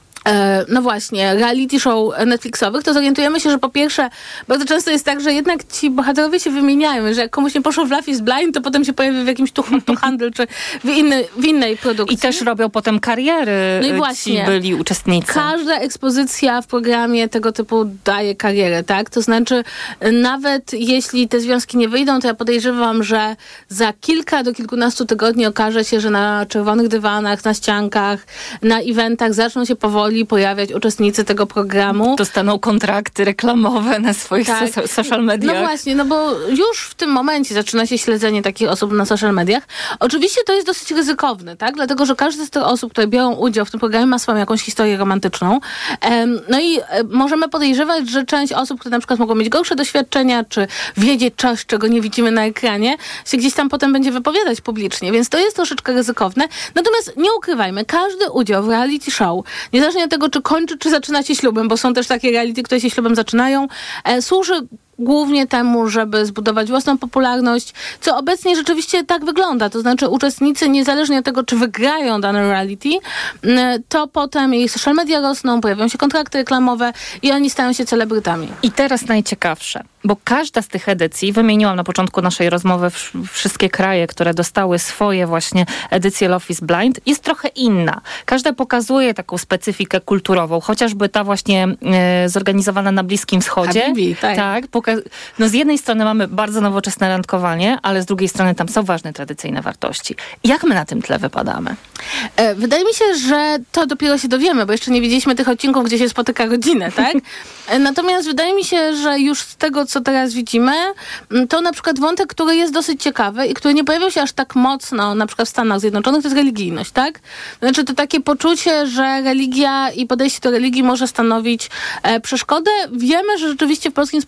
no właśnie, reality show Netflixowych, to zorientujemy się, że po pierwsze, bardzo często jest tak, że jednak ci bohaterowie się wymieniają, że jak komuś nie poszło w Love is Blind, to potem się pojawi w jakimś tu handel czy w, inny, w innej produkcji. I też robią potem kariery, no i właśnie, ci byli uczestnicy. Każda ekspozycja w programie tego typu daje karierę, tak? To znaczy, nawet jeśli te związki nie wyjdą, to ja podejrzewam, że za kilka do kilkunastu tygodni okaże się, że na czerwonych dywanach, na ściankach, na eventach zaczną się powoli pojawiać uczestnicy tego programu. Dostaną kontrakty reklamowe na swoich tak. so- social mediach. No właśnie, no bo już w tym momencie zaczyna się śledzenie takich osób na social mediach. Oczywiście to jest dosyć ryzykowne, tak? Dlatego, że każda z tych osób, które biorą udział w tym programie, ma swoją jakąś historię romantyczną. Um, no i um, możemy podejrzewać, że część osób, które na przykład mogą mieć gorsze doświadczenia, czy wiedzieć coś, czego nie widzimy na ekranie, się gdzieś tam potem będzie wypowiadać publicznie, więc to jest troszeczkę ryzykowne. Natomiast nie ukrywajmy, każdy udział w reality show, niezależnie od tego, czy kończy, czy zaczyna się ślubem, bo są też takie reality, które się ślubem zaczynają, e, służy głównie temu, żeby zbudować własną popularność, co obecnie rzeczywiście tak wygląda. To znaczy uczestnicy, niezależnie od tego, czy wygrają dane reality, to potem ich social media rosną, pojawią się kontrakty reklamowe i oni stają się celebrytami. I teraz najciekawsze, bo każda z tych edycji, wymieniłam na początku naszej rozmowy wszystkie kraje, które dostały swoje właśnie edycje Love is Blind, jest trochę inna. Każda pokazuje taką specyfikę kulturową, chociażby ta właśnie e, zorganizowana na Bliskim Wschodzie. Habibi, tak. tak No z jednej strony mamy bardzo nowoczesne randkowanie, ale z drugiej strony tam są ważne tradycyjne wartości. Jak my na tym tle wypadamy? E, wydaje mi się, że to dopiero się dowiemy, bo jeszcze nie widzieliśmy tych odcinków, gdzie się spotyka rodzinę, tak? E, natomiast wydaje mi się, że już z tego, co teraz widzimy, to na przykład wątek, który jest dosyć ciekawy i który nie pojawił się aż tak mocno, na przykład w Stanach Zjednoczonych, to jest religijność, tak? Znaczy to takie poczucie, że religia i podejście do religii może stanowić e, przeszkodę. Wiemy, że rzeczywiście w polskim społeczeństwie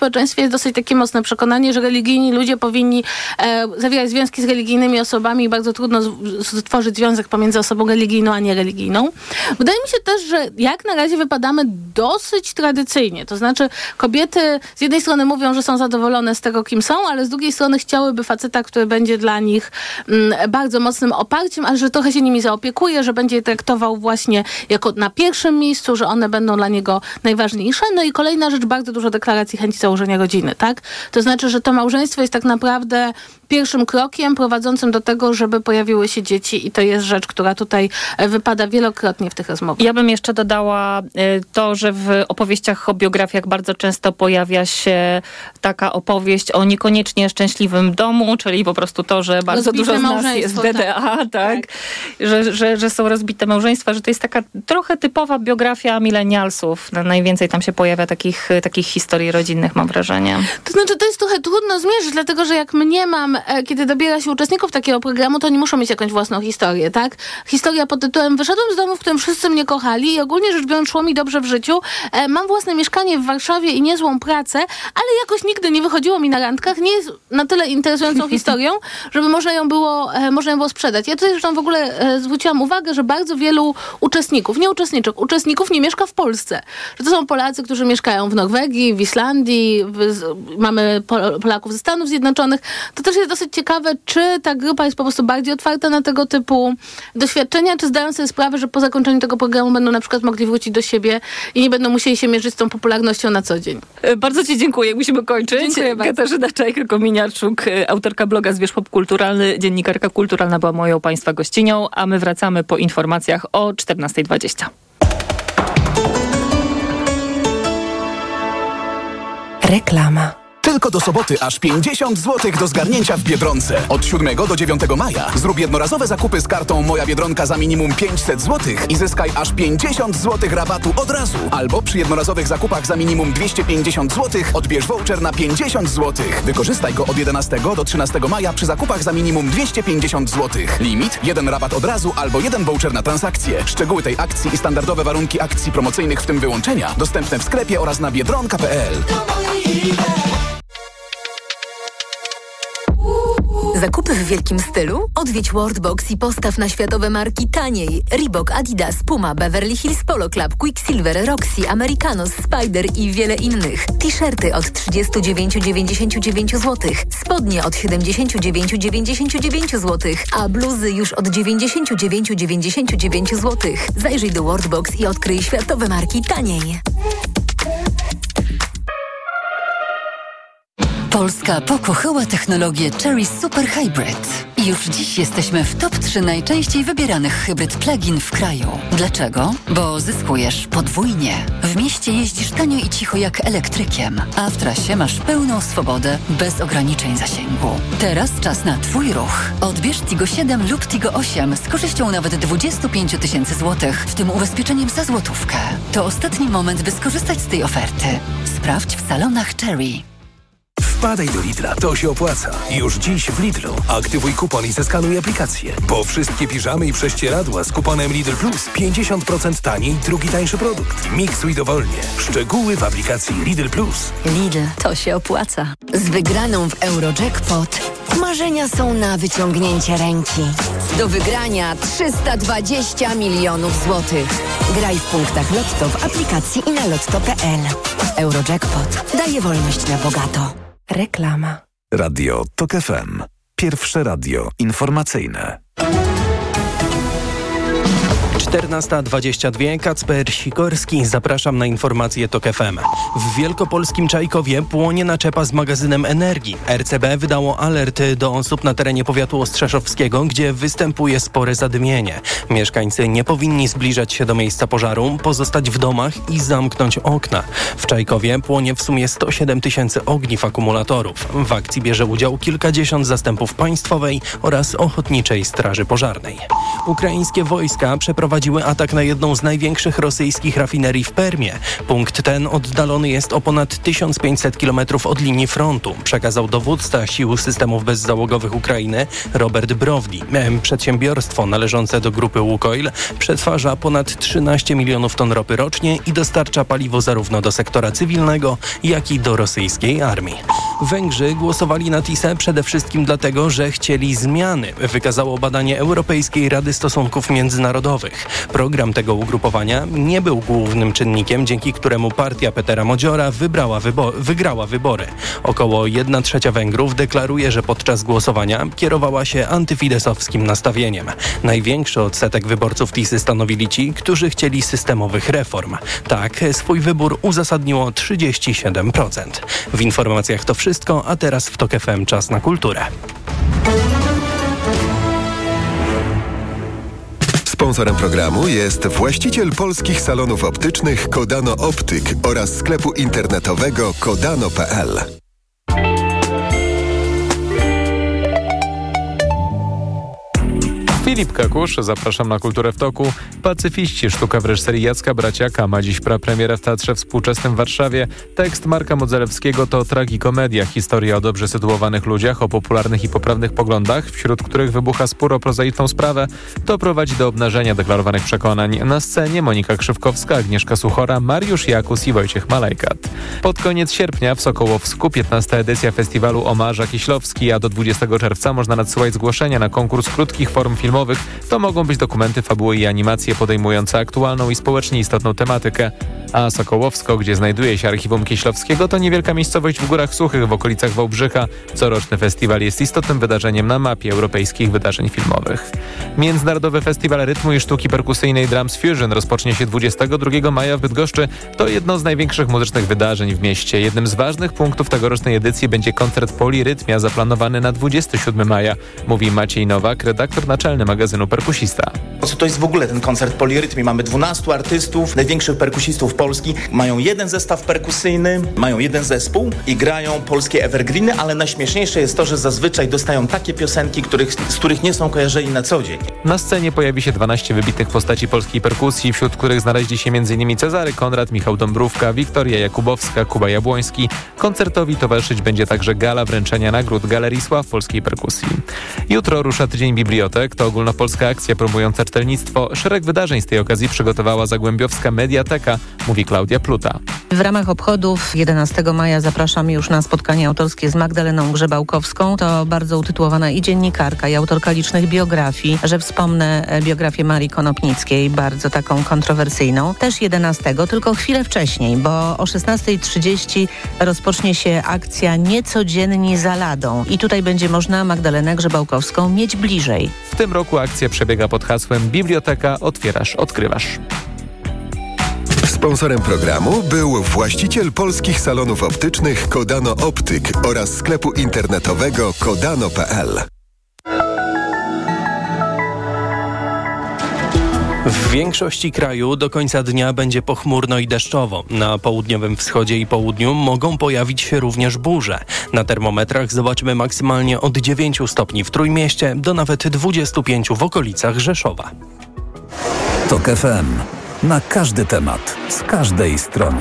jest dosyć takie mocne przekonanie, że religijni ludzie powinni e, zawierać związki z religijnymi osobami i bardzo trudno z, stworzyć związek pomiędzy osobą religijną, a niereligijną. Wydaje mi się też, że jak na razie wypadamy dosyć tradycyjnie. To znaczy kobiety z jednej strony mówią, że są zadowolone z tego, kim są, ale z drugiej strony chciałyby faceta, który będzie dla nich mm, bardzo mocnym oparciem, ale że trochę się nimi zaopiekuje, że będzie je traktował właśnie jako na pierwszym miejscu, że one będą dla niego najważniejsze. No i kolejna rzecz, bardzo dużo deklaracji chęci założenia rodziny, tak? To znaczy, że to małżeństwo jest tak naprawdę pierwszym krokiem prowadzącym do tego, żeby pojawiły się dzieci i to jest rzecz, która tutaj wypada wielokrotnie w tych rozmowach. Ja bym jeszcze dodała to, że w opowieściach o biografiach bardzo często pojawia się taka opowieść o niekoniecznie szczęśliwym domu, czyli po prostu to, że bardzo Rozbite dużo z nas jest w D D A, tak, tak. Że, że, że są rozbite małżeństwa, że to jest taka trochę typowa biografia milenialsów. Najwięcej tam się pojawia takich, takich historii rodzinnych, mam wrażenie. To znaczy, to jest trochę trudno zmierzyć, dlatego, że jak mnie mam, kiedy dobiera się uczestników takiego programu, to oni muszą mieć jakąś własną historię, tak? Historia pod tytułem wyszedłem z domu, w którym wszyscy mnie kochali i ogólnie rzecz biorąc szło mi dobrze w życiu. E, mam własne mieszkanie w Warszawie i niezłą pracę, ale jakoś nigdy nie wychodziło mi na randkach. Nie jest na tyle interesującą historią, żeby można ją było, e, można ją było sprzedać. Ja tutaj zresztą w ogóle e, zwróciłam uwagę, że bardzo wielu uczestników, nie uczestniczek, uczestników nie mieszka w Polsce. Że to są Polacy, którzy mieszkają w Norwegii, w Islandii, w, z, mamy Pol- Polaków ze Stanów Zjednoczonych. To też jest dosyć ciekawe, czy ta grupa jest po prostu bardziej otwarta na tego typu doświadczenia, czy zdają sobie sprawę, że po zakończeniu tego programu będą na przykład mogli wrócić do siebie i nie będą musieli się mierzyć z tą popularnością na co dzień. Bardzo ci dziękuję. Musimy kończyć. Dziękuję bardzo. Katarzyna Czajka-Kominiarczuk, autorka bloga Zwierz Popkulturalny, dziennikarka kulturalna była moją Państwa gościnią, a my wracamy po informacjach o czternasta dwadzieścia. Reklama. Tylko do soboty aż pięćdziesiąt złotych do zgarnięcia w Biedronce. Od siódmego do dziewiątego maja zrób jednorazowe zakupy z kartą Moja Biedronka za minimum pięćset złotych i zyskaj aż pięćdziesiąt złotych rabatu od razu. Albo przy jednorazowych zakupach za minimum dwieście pięćdziesiąt złotych odbierz voucher na pięćdziesiąt złotych. Wykorzystaj go od jedenastego do trzynastego maja przy zakupach za minimum dwieście pięćdziesiąt złotych. Limit, jeden rabat od razu albo jeden voucher na transakcję. Szczegóły tej akcji i standardowe warunki akcji promocyjnych, w tym wyłączenia, dostępne w sklepie oraz na biedronka kropka p l. Zakupy w wielkim stylu? Odwiedź Worldbox i postaw na światowe marki taniej. Reebok, Adidas, Puma, Beverly Hills Polo Club, Quicksilver, Roxy, Americanos, Spider i wiele innych. T-shirty od trzydzieści dziewięć dziewięćdziesiąt dziewięć złotych, spodnie od siedemdziesiąt dziewięć dziewięćdziesiąt dziewięć złotych, a bluzy już od dziewięćdziesiąt dziewięć dziewięćdziesiąt dziewięć złotych. Zajrzyj do Worldbox i odkryj światowe marki taniej. Polska pokochała technologię Chery Super Hybrid. I już dziś jesteśmy w top trzy najczęściej wybieranych hybryd plug-in w kraju. Dlaczego? Bo zyskujesz podwójnie. W mieście jeździsz tanio i cicho jak elektrykiem, a w trasie masz pełną swobodę, bez ograniczeń zasięgu. Teraz czas na Twój ruch. Odbierz Tigo siedem lub Tigo osiem z korzyścią nawet dwadzieścia pięć tysięcy złotych, w tym ubezpieczeniem za złotówkę. To ostatni moment, by skorzystać z tej oferty. Sprawdź w salonach Chery. Wpadaj do Lidla, to się opłaca. Już dziś w Lidlu aktywuj kupon i zeskanuj aplikację. Bo wszystkie piżamy i prześcieradła z kuponem Lidl Plus pięćdziesiąt procent taniej, drugi tańszy produkt. Miksuj dowolnie. Szczegóły w aplikacji Lidl Plus. Lidl, to się opłaca. Z wygraną w Eurojackpot marzenia są na wyciągnięcie ręki. Do wygrania trzysta dwadzieścia milionów złotych. Graj w punktach Lotto w aplikacji i na lotto kropka p l. Eurojackpot daje wolność na bogato. Reklama. Radio Tok F M. Pierwsze radio informacyjne. czternasta dwadzieścia dwa, Kacper Sikorski. Zapraszam na informacje Tok F M. W wielkopolskim Czajkowie płonie naczepa z magazynem energii. R C B wydało alert do osób na terenie powiatu ostrzeszowskiego, gdzie występuje spore zadymienie. Mieszkańcy nie powinni zbliżać się do miejsca pożaru, pozostać w domach i zamknąć okna. W Czajkowie płonie w sumie sto siedem tysięcy ogniw akumulatorów. W akcji bierze udział kilkadziesiąt zastępów państwowej oraz Ochotniczej Straży Pożarnej. Ukraińskie wojska przeprowadzają przeprowadziły atak na jedną z największych rosyjskich rafinerii w Permie. Punkt ten oddalony jest o ponad tysiąc pięćset kilometrów od linii frontu, przekazał dowódca sił systemów bezzałogowych Ukrainy Robert Browdi. Przedsiębiorstwo należące do grupy Łukoil przetwarza ponad trzynaście milionów ton ropy rocznie i dostarcza paliwo zarówno do sektora cywilnego, jak i do rosyjskiej armii. Węgrzy głosowali na TISę przede wszystkim dlatego, że chcieli zmiany, wykazało badanie Europejskiej Rady Stosunków Międzynarodowych. Program tego ugrupowania nie był głównym czynnikiem, dzięki któremu partia Petera Modziora wybrała wybo- wygrała wybory. Około jedna trzecia Węgrów deklaruje, że podczas głosowania kierowała się antyfidesowskim nastawieniem. Największy odsetek wyborców TISy stanowili ci, którzy chcieli systemowych reform. Tak, swój wybór uzasadniło trzydzieści siedem procent. W informacjach to wszystko, a teraz w TOK F M czas na kulturę. Sponsorem programu jest właściciel polskich salonów optycznych Kodano Optyk oraz sklepu internetowego kodano kropka p l. Filip Kakusz, zapraszam na Kulturę w toku. Pacyfiści, sztuka w reżyserii Jacka Braciaka ma dziś prapremierę w Teatrze Współczesnym w Warszawie. Tekst Marka Modzelewskiego to tragikomedia, historia o dobrze sytuowanych ludziach, o popularnych i poprawnych poglądach, wśród których wybucha spór o prozaiczną sprawę. To prowadzi do obnażenia deklarowanych przekonań. Na scenie Monika Krzywkowska, Agnieszka Suchora, Mariusz Jakus i Wojciech Malejkat. Pod koniec sierpnia w Sokołowsku piętnasta edycja festiwalu Omarza Kieślowski, a do dwudziestego czerwca można nadsyłać zgłoszenia na konkurs krótkich form filmowych. To mogą być dokumenty, fabuły i animacje podejmujące aktualną i społecznie istotną tematykę. A Sokołowsko, gdzie znajduje się archiwum Kieślowskiego, to niewielka miejscowość w Górach Suchych w okolicach Wałbrzycha. Coroczny festiwal jest istotnym wydarzeniem na mapie europejskich wydarzeń filmowych. Międzynarodowy Festiwal Rytmu i Sztuki Perkusyjnej Drums Fusion rozpocznie się dwudziestego drugiego maja w Bydgoszczy. To jedno z największych muzycznych wydarzeń w mieście. Jednym z ważnych punktów tegorocznej edycji będzie koncert Polirytmia zaplanowany na dwudziestego siódmego maja, mówi Maciej Nowak, redaktor naczelny magazynu Perkusista. Co to jest w ogóle ten koncert Polirytmii? Mamy dwunastu artystów, największych perkusistów Polski. Mają jeden zestaw perkusyjny, mają jeden zespół i grają polskie evergreeny, ale najśmieszniejsze jest to, że zazwyczaj dostają takie piosenki, których, z których nie są kojarzeni na co dzień. Na scenie pojawi się dwanaście wybitnych postaci polskiej perkusji, wśród których znaleźli się m.in. Cezary Konrad, Michał Dąbrówka, Wiktoria Jakubowska, Kuba Jabłoński. Koncertowi towarzyszyć będzie także gala wręczenia nagród Galerii Sław Polskiej Perkusji. Jutro rusza Tydzień Bibliotek. To ogólnopolska akcja promująca czytelnictwo. Szereg wydarzeń z tej okazji przygotowała Zagłębiowska Mediateka, mówi Klaudia Pluta. W ramach obchodów jedenastego maja zapraszam już na spotkanie autorskie z Magdaleną Grzebałkowską. To bardzo utytułowana i dziennikarka, i autorka licznych biografii, że wspomnę biografię Marii Konopnickiej, bardzo taką kontrowersyjną. Też jedenastego, tylko chwilę wcześniej, bo o szesnasta trzydzieści rozpocznie się akcja Niecodzienni za ladą. I tutaj będzie można Magdalenę Grzebałkowską mieć bliżej. W tym roku akcja przebiega pod hasłem Biblioteka otwierasz, odkrywasz. Sponsorem programu był właściciel polskich salonów optycznych Kodano Optyk oraz sklepu internetowego kodano kropka p l. W większości kraju do końca dnia będzie pochmurno i deszczowo. Na południowym wschodzie i południu mogą pojawić się również burze. Na termometrach zobaczymy maksymalnie od dziewięciu stopni w Trójmieście do nawet dwudziestu pięciu w okolicach Rzeszowa. TOK F M. Na każdy temat, z każdej strony.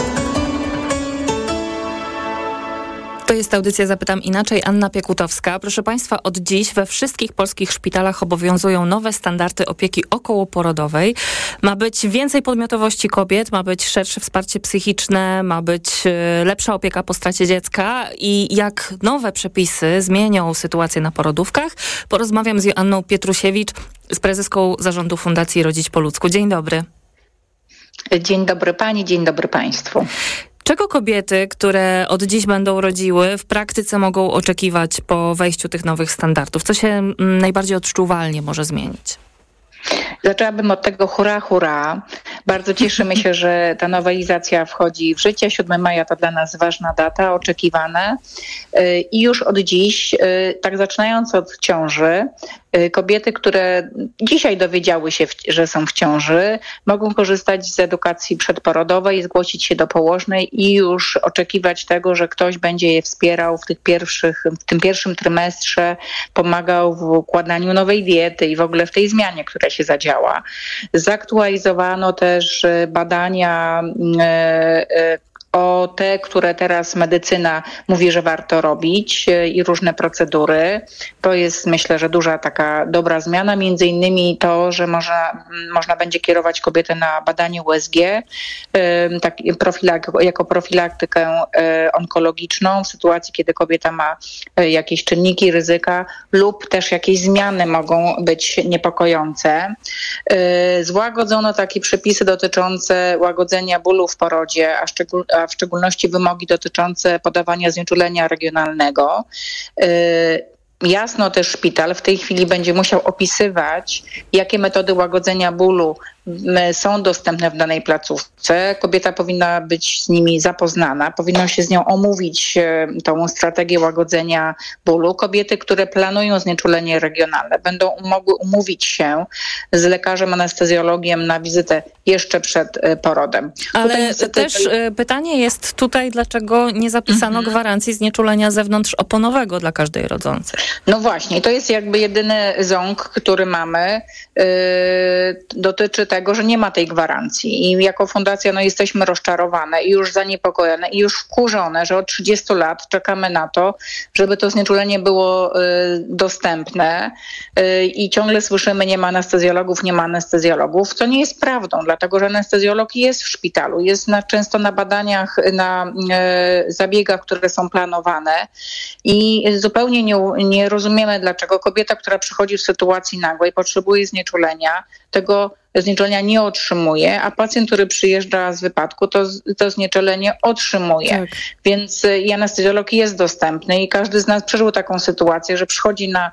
To jest audycja Zapytam Inaczej. Anna Piekutowska. Proszę Państwa, od dziś we wszystkich polskich szpitalach obowiązują nowe standardy opieki okołoporodowej. Ma być więcej podmiotowości kobiet, ma być szersze wsparcie psychiczne, ma być lepsza opieka po stracie dziecka. I jak nowe przepisy zmienią sytuację na porodówkach, porozmawiam z Joanną Pietrusiewicz, z prezeską zarządu Fundacji Rodzić po ludzku. Dzień dobry. Dzień dobry Pani, dzień dobry Państwu. Czego kobiety, które od dziś będą rodziły, w praktyce mogą oczekiwać po wejściu tych nowych standardów? Co się najbardziej odczuwalnie może zmienić? Zaczęłabym od tego hurra, hurra. Bardzo cieszymy się, że ta nowelizacja wchodzi w życie. siódmego maja to dla nas ważna data, oczekiwane. I już od dziś, tak zaczynając od ciąży, kobiety, które dzisiaj dowiedziały się, że są w ciąży, mogą korzystać z edukacji przedporodowej, zgłosić się do położnej i już oczekiwać tego, że ktoś będzie je wspierał w tych pierwszych, w tym pierwszym trymestrze, pomagał w układaniu nowej diety i w ogóle w tej zmianie, która się zadzieje działa. Zaktualizowano też badania o te, które teraz medycyna mówi, że warto robić i różne procedury. To jest, myślę, że duża taka dobra zmiana. Między innymi to, że można, można będzie kierować kobietę na badanie U S G tak, profilak, jako profilaktykę onkologiczną w sytuacji, kiedy kobieta ma jakieś czynniki ryzyka lub też jakieś zmiany mogą być niepokojące. Złagodzono takie przepisy dotyczące łagodzenia bólu w porodzie, a szczególnie w szczególności wymogi dotyczące podawania znieczulenia regionalnego. Jasno też szpital w tej chwili będzie musiał opisywać, jakie metody łagodzenia bólu są dostępne w danej placówce. Kobieta powinna być z nimi zapoznana, powinno się z nią omówić tą strategię łagodzenia bólu. Kobiety, które planują znieczulenie regionalne, będą mogły umówić się z lekarzem anestezjologiem na wizytę jeszcze przed porodem. Ale niestety... też pytanie jest tutaj, dlaczego nie zapisano mhm. gwarancji znieczulenia zewnątrzoponowego dla każdej rodzącej? No właśnie, to jest jakby jedyny ząg, który mamy. Yy, dotyczy tego, że nie ma tej gwarancji i jako fundacja no, jesteśmy rozczarowane i już zaniepokojone i już wkurzone, że od trzydziestu lat czekamy na to, żeby to znieczulenie było y, dostępne y, i ciągle słyszymy, nie ma anestezjologów, nie ma anestezjologów, co nie jest prawdą, dlatego że anestezjolog jest w szpitalu, jest na, często na badaniach, na y, zabiegach, które są planowane i zupełnie nie, nie rozumiemy, dlaczego kobieta, która przychodzi w sytuacji nagłej, potrzebuje znieczulenia, tego znieczulenia nie otrzymuje, a pacjent, który przyjeżdża z wypadku, to, to znieczulenie otrzymuje. Tak. Więc i anestezjolog jest dostępny i każdy z nas przeżył taką sytuację, że przychodzi na,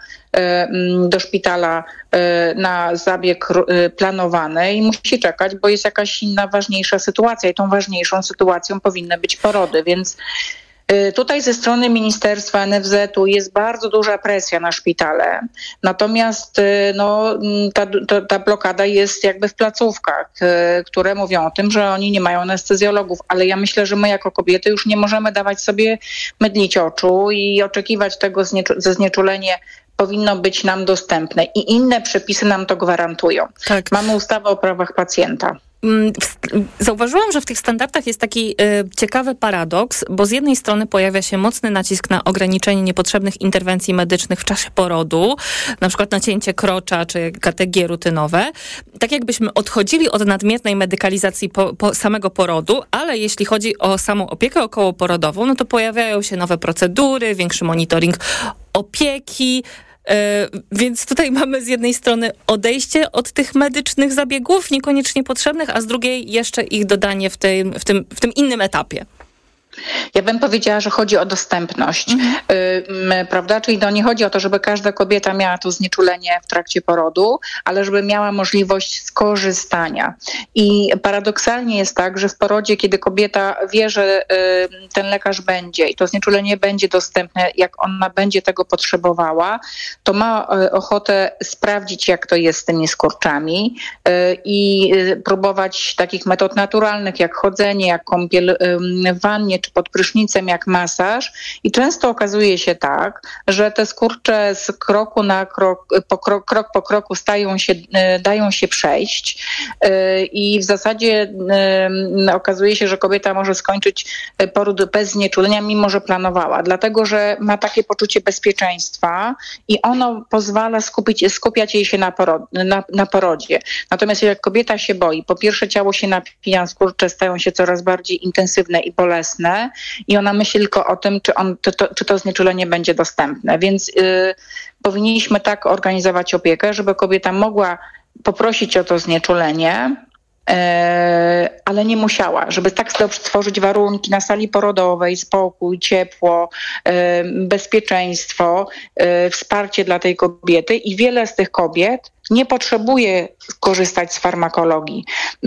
do szpitala na zabieg planowany i musi czekać, bo jest jakaś inna, ważniejsza sytuacja i tą ważniejszą sytuacją powinny być porody, więc tutaj ze strony Ministerstwa N F Z-u jest bardzo duża presja na szpitale, natomiast no, ta, ta, ta blokada jest jakby w placówkach, które mówią o tym, że oni nie mają anestezjologów, ale ja myślę, że my jako kobiety już nie możemy dawać sobie mydlić oczu i oczekiwać tego, że znieczulenie powinno być nam dostępne i inne przepisy nam to gwarantują. Tak. Mamy ustawę o prawach pacjenta. Zauważyłam, że w tych standardach jest taki y, ciekawy paradoks, bo z jednej strony pojawia się mocny nacisk na ograniczenie niepotrzebnych interwencji medycznych w czasie porodu, na przykład nacięcie krocza czy K T G rutynowe, tak jakbyśmy odchodzili od nadmiernej medykalizacji po, po samego porodu, ale jeśli chodzi o samą opiekę okołoporodową, no to pojawiają się nowe procedury, większy monitoring opieki. Yy, więc tutaj mamy z jednej strony odejście od tych medycznych zabiegów, niekoniecznie potrzebnych, a z drugiej jeszcze ich dodanie w tym, w tym, w tym innym etapie. Ja bym powiedziała, że chodzi o dostępność, mhm. y, prawda? Czyli to nie chodzi o to, żeby każda kobieta miała to znieczulenie w trakcie porodu, ale żeby miała możliwość skorzystania. I paradoksalnie jest tak, że w porodzie, kiedy kobieta wie, że y, ten lekarz będzie i to znieczulenie będzie dostępne, jak ona będzie tego potrzebowała, to ma y, ochotę sprawdzić, jak to jest z tymi skurczami y, i y, próbować takich metod naturalnych, jak chodzenie, jak kąpiel y, w wannie, czy pod prysznicem, jak masaż. I często okazuje się tak, że te skurcze z kroku na krok, po krok, krok po kroku stają się, dają się przejść i w zasadzie okazuje się, że kobieta może skończyć poród bez znieczulenia, mimo że planowała, dlatego że ma takie poczucie bezpieczeństwa i ono pozwala skupić, skupiać jej się na, porod, na, na porodzie. Natomiast jak kobieta się boi, po pierwsze ciało się napija, skurcze stają się coraz bardziej intensywne i bolesne, i ona myśli tylko o tym, czy, on, czy, to, czy to znieczulenie będzie dostępne. Więc y, powinniśmy tak organizować opiekę, żeby kobieta mogła poprosić o to znieczulenie, y, ale nie musiała, żeby tak stworzyć warunki na sali porodowej, spokój, ciepło, y, bezpieczeństwo, y, wsparcie dla tej kobiety i wiele z tych kobiet nie potrzebuje korzystać z farmakologii,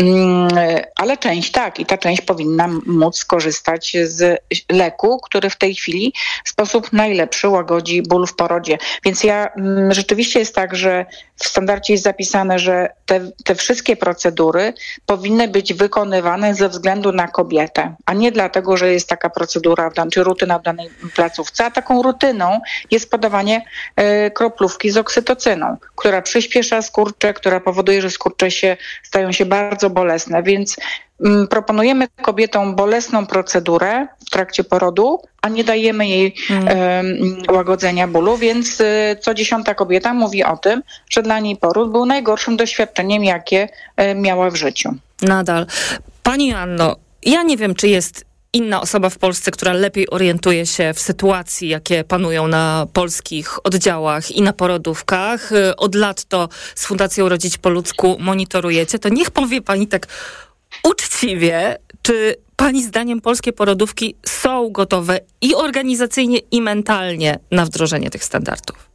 ale część tak i ta część powinna móc skorzystać z leku, który w tej chwili w sposób najlepszy łagodzi ból w porodzie. Więc ja rzeczywiście jest tak, że w standardzie jest zapisane, że te, te wszystkie procedury powinny być wykonywane ze względu na kobietę, a nie dlatego, że jest taka procedura czy rutyna w danej placówce, a taką rutyną jest podawanie y, kroplówki z oksytocyną, która przyspieszy przyspiesza skurcze, która powoduje, że skurcze się stają się bardzo bolesne, więc mm, proponujemy kobietom bolesną procedurę w trakcie porodu, a nie dajemy jej hmm. e, łagodzenia bólu, więc e, co dziesiąta kobieta mówi o tym, że dla niej poród był najgorszym doświadczeniem, jakie e, miała w życiu. Nadal. Pani Anno, ja nie wiem, czy jest inna osoba w Polsce, która lepiej orientuje się w sytuacji, jakie panują na polskich oddziałach i na porodówkach. Od lat to z Fundacją Rodzić po ludzku monitorujecie. To niech powie pani tak uczciwie, czy pani zdaniem polskie porodówki są gotowe i organizacyjnie, i mentalnie na wdrożenie tych standardów?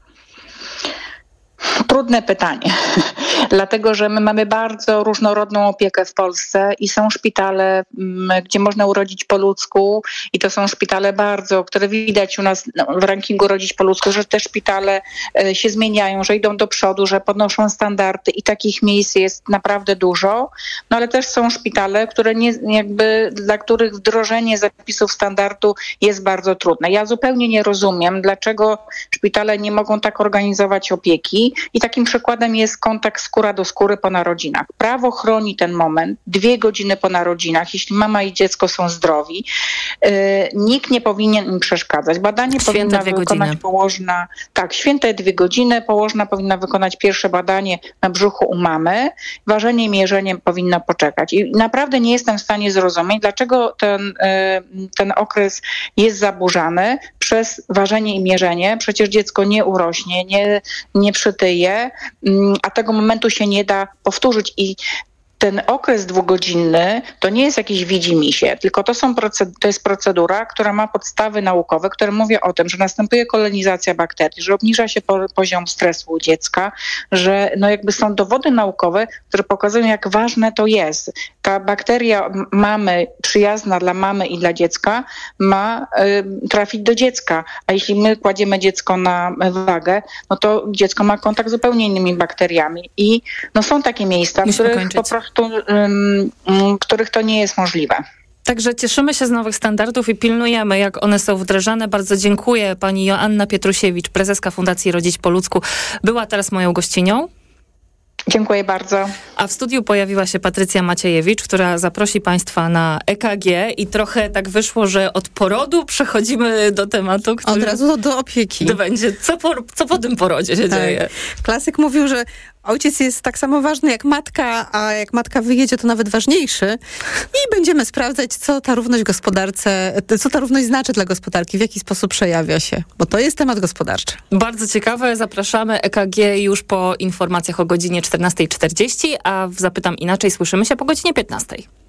Trudne pytanie, dlatego że my mamy bardzo różnorodną opiekę w Polsce i są szpitale, gdzie można urodzić po ludzku i to są szpitale bardzo, które widać u nas w rankingu Rodzić po ludzku, że te szpitale się zmieniają, że idą do przodu, że podnoszą standardy i takich miejsc jest naprawdę dużo, no ale też są szpitale, które nie, jakby, dla których wdrożenie zapisów standardu jest bardzo trudne. Ja zupełnie nie rozumiem, dlaczego szpitale nie mogą tak organizować opieki. I takim przykładem jest kontakt skóra do skóry po narodzinach. Prawo chroni ten moment, dwie godziny po narodzinach, jeśli mama i dziecko są zdrowi. Yy, nikt nie powinien im przeszkadzać. Badanie Święte powinna dwie wykonać godziny. położna, tak, święte dwie godziny, położna powinna wykonać pierwsze badanie na brzuchu u mamy, ważenie i mierzenie powinno poczekać. I naprawdę nie jestem w stanie zrozumieć, dlaczego ten, yy, ten okres jest zaburzany przez ważenie i mierzenie. Przecież dziecko nie urośnie, nie, nie przytyje, a tego momentu się nie da powtórzyć i ten okres dwugodzinny to nie jest jakiś widzimisię, tylko to, są proced- to jest procedura, która ma podstawy naukowe, które mówią o tym, że następuje kolonizacja bakterii, że obniża się po- poziom stresu u dziecka, że no jakby są dowody naukowe, które pokazują, jak ważne to jest. Ta bakteria mamy, przyjazna dla mamy i dla dziecka, ma y, trafić do dziecka, a jeśli my kładziemy dziecko na wagę, no to dziecko ma kontakt z zupełnie innymi bakteriami i no są takie miejsca, w których po prostu Um, um, których to nie jest możliwe. Także cieszymy się z nowych standardów i pilnujemy, jak one są wdrażane. Bardzo dziękuję. Pani Joanna Pietrusiewicz, prezeska Fundacji Rodzić po ludzku, była teraz moją gościnią. Dziękuję bardzo. A w studiu pojawiła się Patrycja Maciejewicz, która zaprosi Państwa na E K G i trochę tak wyszło, że od porodu przechodzimy do tematu, który... Od razu do, do opieki. To będzie, co po, co po tym porodzie się tak. dzieje. Klasyk mówił, że ojciec jest tak samo ważny jak matka, a jak matka wyjedzie, to nawet ważniejszy. I będziemy sprawdzać, co ta równość gospodarce, co ta równość znaczy dla gospodarki, w jaki sposób przejawia się, bo to jest temat gospodarczy. Bardzo ciekawe, zapraszamy. E K G już po informacjach o godzinie czternasta czterdzieści, a w Zapytam Inaczej słyszymy się po godzinie piętnastej.